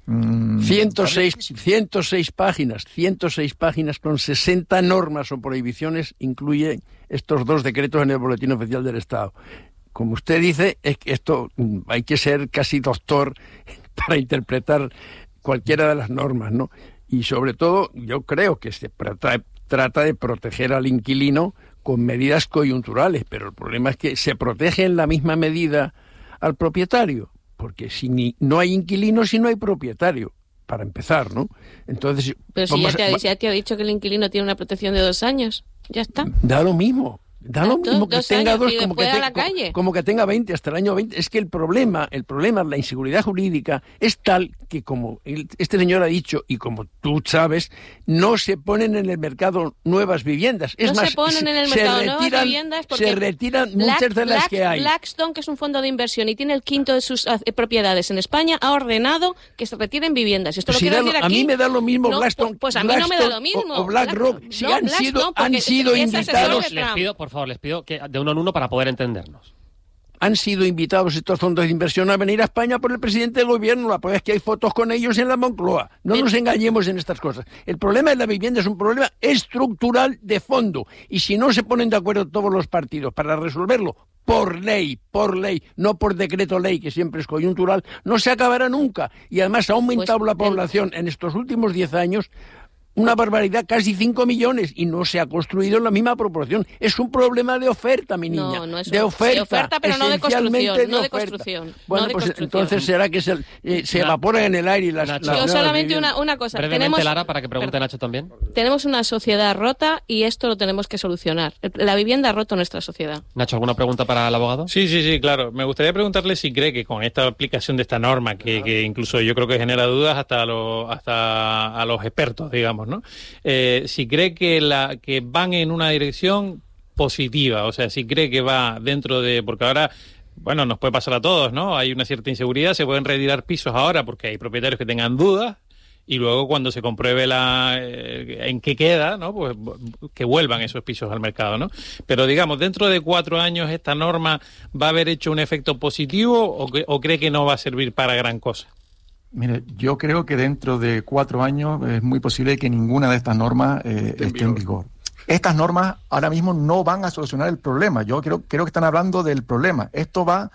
ciento seis, ciento seis páginas, ciento seis páginas con sesenta normas o prohibiciones incluyen estos dos decretos en el Boletín Oficial del Estado. Como usted dice, es que esto hay que ser casi doctor para interpretar cualquiera de las normas, ¿no? Y sobre todo, yo creo que se trata, trata de proteger al inquilino con medidas coyunturales, pero el problema es que se protege en la misma medida al propietario. Porque si ni, no hay inquilino, si no hay propietario, para empezar, ¿no? Entonces, pero si ya te, ha, ya te ha dicho que el inquilino tiene una protección de dos años, ya está. Da lo mismo. Da lo mismo que tenga dos, como que, te, como, como que tenga veinte, hasta el año veinte. Es que el problema, el problema, la inseguridad jurídica es tal que, como este señor ha dicho, y como tú sabes, no se ponen en el mercado nuevas viviendas. Es no más, se ponen en el mercado retiran, nuevas viviendas porque se retiran Black, muchas de las Black, que hay. Blackstone, que es un fondo de inversión y tiene el quinto de sus uh, propiedades en España, ha ordenado que se retiren viviendas. Esto si lo quiero da, decir aquí. A mí me da lo mismo no, Blackstone. Pues a mí Blackstone no me da lo mismo. O, o BlackRock, si no, han Blackstone, sido, han sido invitados. Les pido, por favor, les pido que de uno en uno para poder entendernos. Han sido invitados estos fondos de inversión a venir a España por el presidente del gobierno. La prueba es que hay fotos con ellos en la Moncloa. No nos engañemos en estas cosas. El problema de la vivienda es un problema estructural de fondo. Y si no se ponen de acuerdo todos los partidos para resolverlo por ley, por ley, no por decreto ley, que siempre es coyuntural, no se acabará nunca. Y además ha aumentado pues, la población en estos últimos diez años una barbaridad, casi cinco millones, y no se ha construido en la misma proporción. Es un problema de oferta, mi niña. No, no es de oferta, de oferta, pero no de construcción. De no de oferta. construcción. Bueno, no de pues construcción. entonces será que se, eh, se evaporan en el aire y las... Nacho. las Yo solamente una, una cosa. Brevemente, tenemos, Lara, para que pregunte Nacho también. Tenemos una sociedad rota y esto lo tenemos que solucionar. La vivienda ha roto nuestra sociedad. Nacho, ¿alguna pregunta para el abogado? Sí, sí, sí, claro. Me gustaría preguntarle si cree que con esta aplicación de esta norma, que, que incluso yo creo que genera dudas hasta a los, hasta a los expertos, digamos, ¿no? Eh, si cree que la que van en una dirección positiva, o sea, si cree que va dentro de... Porque ahora, bueno, nos puede pasar a todos, ¿no? Hay una cierta inseguridad, se pueden retirar pisos ahora porque hay propietarios que tengan dudas y luego cuando se compruebe la eh, en qué queda, ¿no? Pues que vuelvan esos pisos al mercado, ¿no? Pero digamos, dentro de cuatro años esta norma va a haber hecho un efecto positivo o, que, o cree que no va a servir para gran cosa. Mire, yo creo que dentro de cuatro años es muy posible que ninguna de estas normas eh, esté en vigor. Estas normas ahora mismo no van a solucionar el problema. Yo creo, creo que están hablando del problema. Esto va,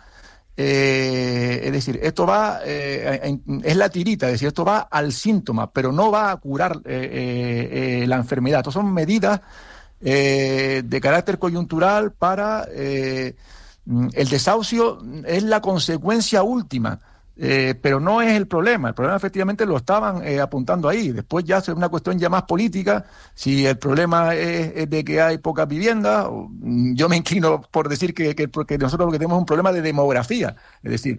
eh, es decir, esto va, eh, en, es la tirita, es decir, esto va al síntoma, pero no va a curar eh, eh, la enfermedad. Estas son medidas eh, de carácter coyuntural para... Eh, el desahucio es la consecuencia última Eh, pero no es el problema. El problema efectivamente lo estaban eh, apuntando ahí. Después ya es una cuestión ya más política. Si el problema es, es de que hay pocas viviendas, yo me inclino por decir que, que, que nosotros lo que tenemos es un problema de demografía. Es decir,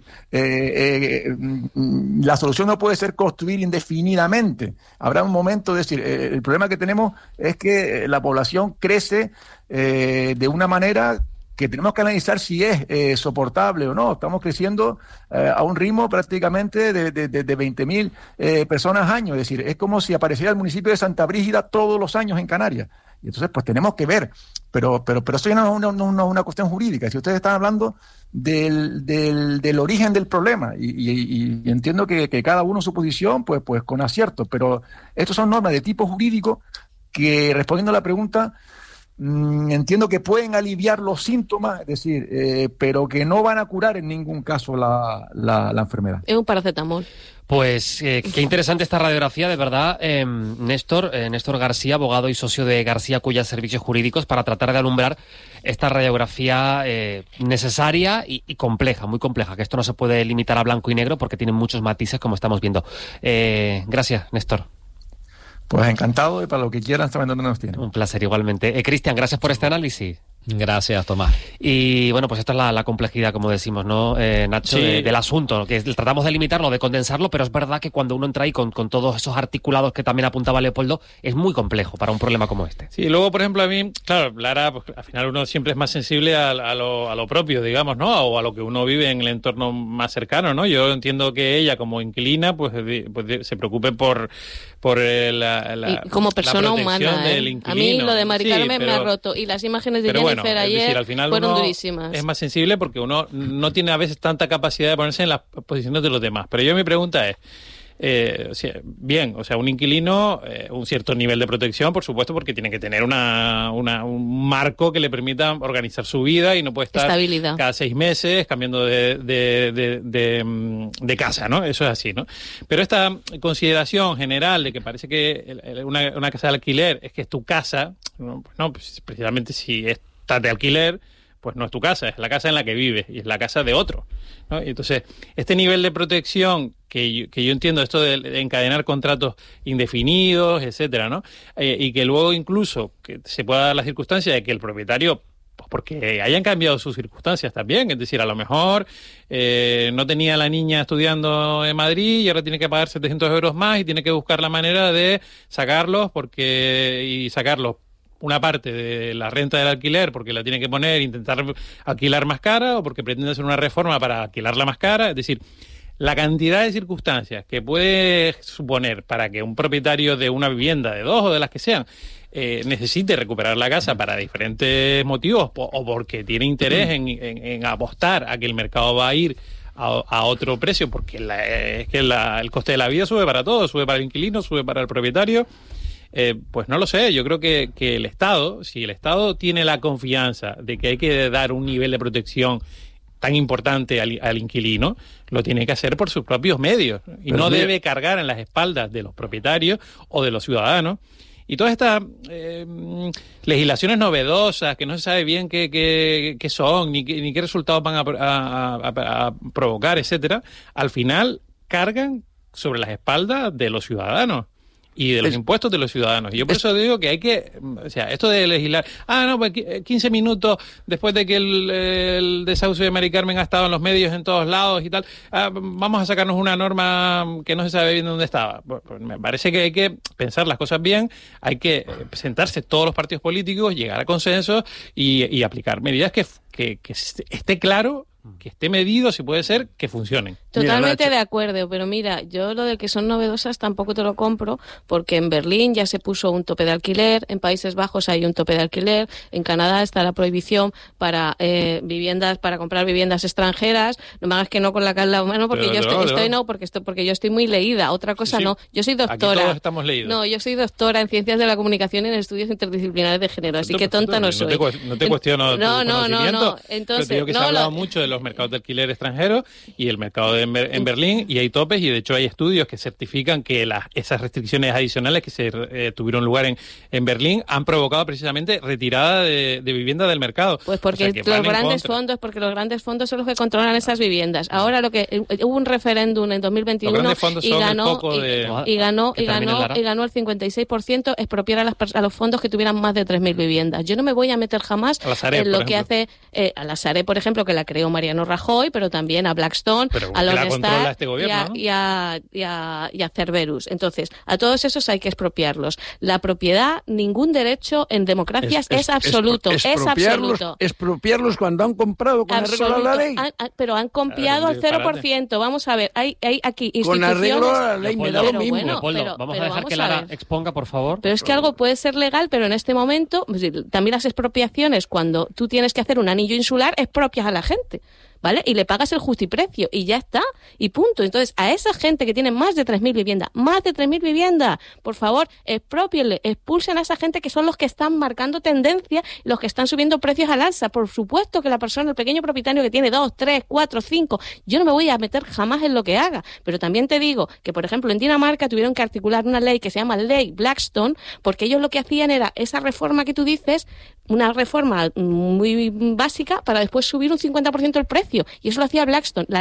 eh, eh, la solución no puede ser construir indefinidamente. Habrá un momento, es decir, eh, el problema que tenemos es que la población crece eh, de una manera que tenemos que analizar si es eh, soportable o no. Estamos creciendo eh, a un ritmo prácticamente de, de, de, de veinte mil eh, personas año. Es decir, es como si apareciera el municipio de Santa Brígida todos los años en Canarias. Y entonces, pues tenemos que ver. Pero pero pero eso ya no es una, una, una cuestión jurídica. Si ustedes están hablando del, del, del origen del problema, y, y, y entiendo que, que cada uno su posición, pues, pues con acierto. Pero estos son normas de tipo jurídico que, respondiendo a la pregunta, entiendo que pueden aliviar los síntomas, es decir, eh, pero que no van a curar en ningún caso la, la, la enfermedad. Es un paracetamol. Pues eh, qué interesante esta radiografía, de verdad, eh, Néstor, eh, Néstor García, abogado y socio de García Cuya Servicios Jurídicos, para tratar de alumbrar esta radiografía eh, necesaria y, y compleja, muy compleja, que esto no se puede limitar a blanco y negro porque tiene muchos matices, como estamos viendo. Eh, gracias, Néstor. Pues encantado, y para lo que quieran saben dónde nos tienen. Un placer igualmente. Eh, Cristian, gracias por este análisis. Gracias, Tomás. Y bueno, pues esta es la, la complejidad, como decimos, ¿no, eh, Nacho? Sí. De, del asunto, que tratamos de limitarlo, de condensarlo, pero es verdad que cuando uno entra ahí con, con todos esos articulados que también apuntaba Leopoldo, es muy complejo para un problema como este. Sí, luego, por ejemplo, a mí, claro, Lara, pues al final uno siempre es más sensible a, a, lo, a lo propio, digamos, ¿no? O a lo que uno vive en el entorno más cercano, ¿no? Yo entiendo que ella, como inquilina, pues, pues se preocupe por, por eh, la, la y como persona humana, ¿eh? A mí lo de Mari sí, Carmen pero, me ha roto. Y las imágenes de pero Jennifer bueno, ayer es decir, al final fueron uno durísimas. Es más sensible porque uno no tiene a veces tanta capacidad de ponerse en las posiciones de los demás. Pero yo mi pregunta es, eh, o sea, bien, o sea, un inquilino, eh, un cierto nivel de protección, por supuesto, porque tiene que tener una, una, un marco que le permita organizar su vida y no puede estar Estabilidad. cada seis meses cambiando de, de, de, de, de casa, ¿no? Eso es así, ¿no? Pero esta consideración general de que parece que una, una casa de alquiler es que es tu casa, no, pues no, pues precisamente si estás de alquiler, pues no es tu casa, es la casa en la que vives y es la casa de otro, ¿no? Y entonces, este nivel de protección que yo, que yo entiendo, esto de, de encadenar contratos indefinidos, etcétera, ¿no? Eh, y que luego incluso que se pueda dar la circunstancia de que el propietario, pues porque hayan cambiado sus circunstancias también, es decir, a lo mejor eh, no tenía a la niña estudiando en Madrid y ahora tiene que pagar setecientos euros más y tiene que buscar la manera de sacarlos porque y sacarlos una parte de la renta del alquiler porque la tiene que poner, intentar alquilar más cara o porque pretende hacer una reforma para alquilarla más cara. Es decir, la cantidad de circunstancias que puede suponer para que un propietario de una vivienda, de dos o de las que sean, eh, necesite recuperar la casa para diferentes motivos po- o porque tiene interés en, en, en apostar a que el mercado va a ir a, a otro precio porque la, es que la, el coste de la vida sube para todos, sube para el inquilino, sube para el propietario. Eh, pues no lo sé, yo creo que, que el Estado, si el Estado tiene la confianza de que hay que dar un nivel de protección tan importante al, al inquilino, lo tiene que hacer por sus propios medios y Pero no mira, debe cargar en las espaldas de los propietarios o de los ciudadanos. Y todas estas eh, legislaciones novedosas que no se sabe bien qué, qué, qué son ni qué, ni qué resultados van a, a, a, a provocar, etcétera, al final cargan sobre las espaldas de los ciudadanos y de los es, impuestos de los ciudadanos. Y yo por es, eso digo que hay que, o sea, esto de legislar, ah, no, pues quince minutos después de que el, el desahucio de Mari Carmen ha estado en los medios en todos lados y tal, ah, vamos a sacarnos una norma que no se sabe bien dónde estaba. Pues, pues me parece que hay que pensar las cosas bien, hay que sentarse todos los partidos políticos, llegar a consensos y, y aplicar medidas que, que, que esté claro, que esté medido, si puede ser, que funcionen. Totalmente mira, de acuerdo, pero mira, yo lo de que son novedosas tampoco te lo compro, porque en Berlín ya se puso un tope de alquiler, en Países Bajos hay un tope de alquiler, en Canadá está la prohibición para eh, viviendas, para comprar viviendas extranjeras. No me hagas que no con la cara en la mano, porque pero, yo estoy, no, estoy no, porque estoy, porque yo estoy muy leída. Otra cosa sí, no, yo soy doctora. Aquí todos estamos leídos. No, yo soy doctora en ciencias de la comunicación y en estudios interdisciplinares de género, así que tonta no soy. No te, no te cuestiono no, tu no, no, no. Entonces, pero te digo que no, se ha hablado lo... mucho de los mercados de alquiler extranjeros y el mercado de en, en Berlín, y hay topes, y de hecho hay estudios que certifican que las, esas restricciones adicionales que se eh, tuvieron lugar en, en Berlín han provocado precisamente retirada de, de vivienda del mercado. Pues porque o sea, que los van en grandes contra. fondos, porque los grandes fondos son los que controlan esas viviendas. Ahora lo que hubo un referéndum en dos mil veintiuno y ganó, y, de... y ganó y ganó Lara. y ganó el cincuenta y seis por ciento expropiar a, las, a los fondos que tuvieran más de tres mil viviendas. Yo no me voy a meter jamás a la Sareb, en lo por que hace eh, a la Sareb, por ejemplo, que la creó Mariano Rajoy, pero también a Blackstone, pero a la Lone controla Star este gobierno, y, a, ¿no? y, a, y, a, y a Cerberus. Entonces, a todos esos hay que expropiarlos. La propiedad, ningún derecho en democracias es, es, es absoluto, es, es absoluto. Expropiarlos cuando han comprado con Absoluto. arreglo a la ley. Han, han, pero han copiado al cero por ciento. Vamos a ver, hay, hay aquí con instituciones... arreglo a la ley me da lo mismo. Bueno, pero, vamos pero a dejar vamos que a Lara ver. exponga, por favor. Pero es que algo puede ser legal, pero en este momento, también las expropiaciones, cuando tú tienes que hacer un anillo insular, expropias a la gente, ¿vale? Y le pagas el justiprecio y ya está, y punto. Entonces, a esa gente que tiene más de tres mil viviendas, más de tres mil viviendas, por favor, expropienle, expulsen a esa gente que son los que están marcando tendencia, los que están subiendo precios al alza. Por supuesto que la persona, el pequeño propietario que tiene dos, tres, cuatro, cinco, yo no me voy a meter jamás en lo que haga, pero también te digo que, por ejemplo, en Dinamarca tuvieron que articular una ley que se llama Ley Blackstone, porque ellos lo que hacían era esa reforma que tú dices, una reforma muy básica para después subir un cincuenta por ciento el precio, y eso lo hacía Blackstone. La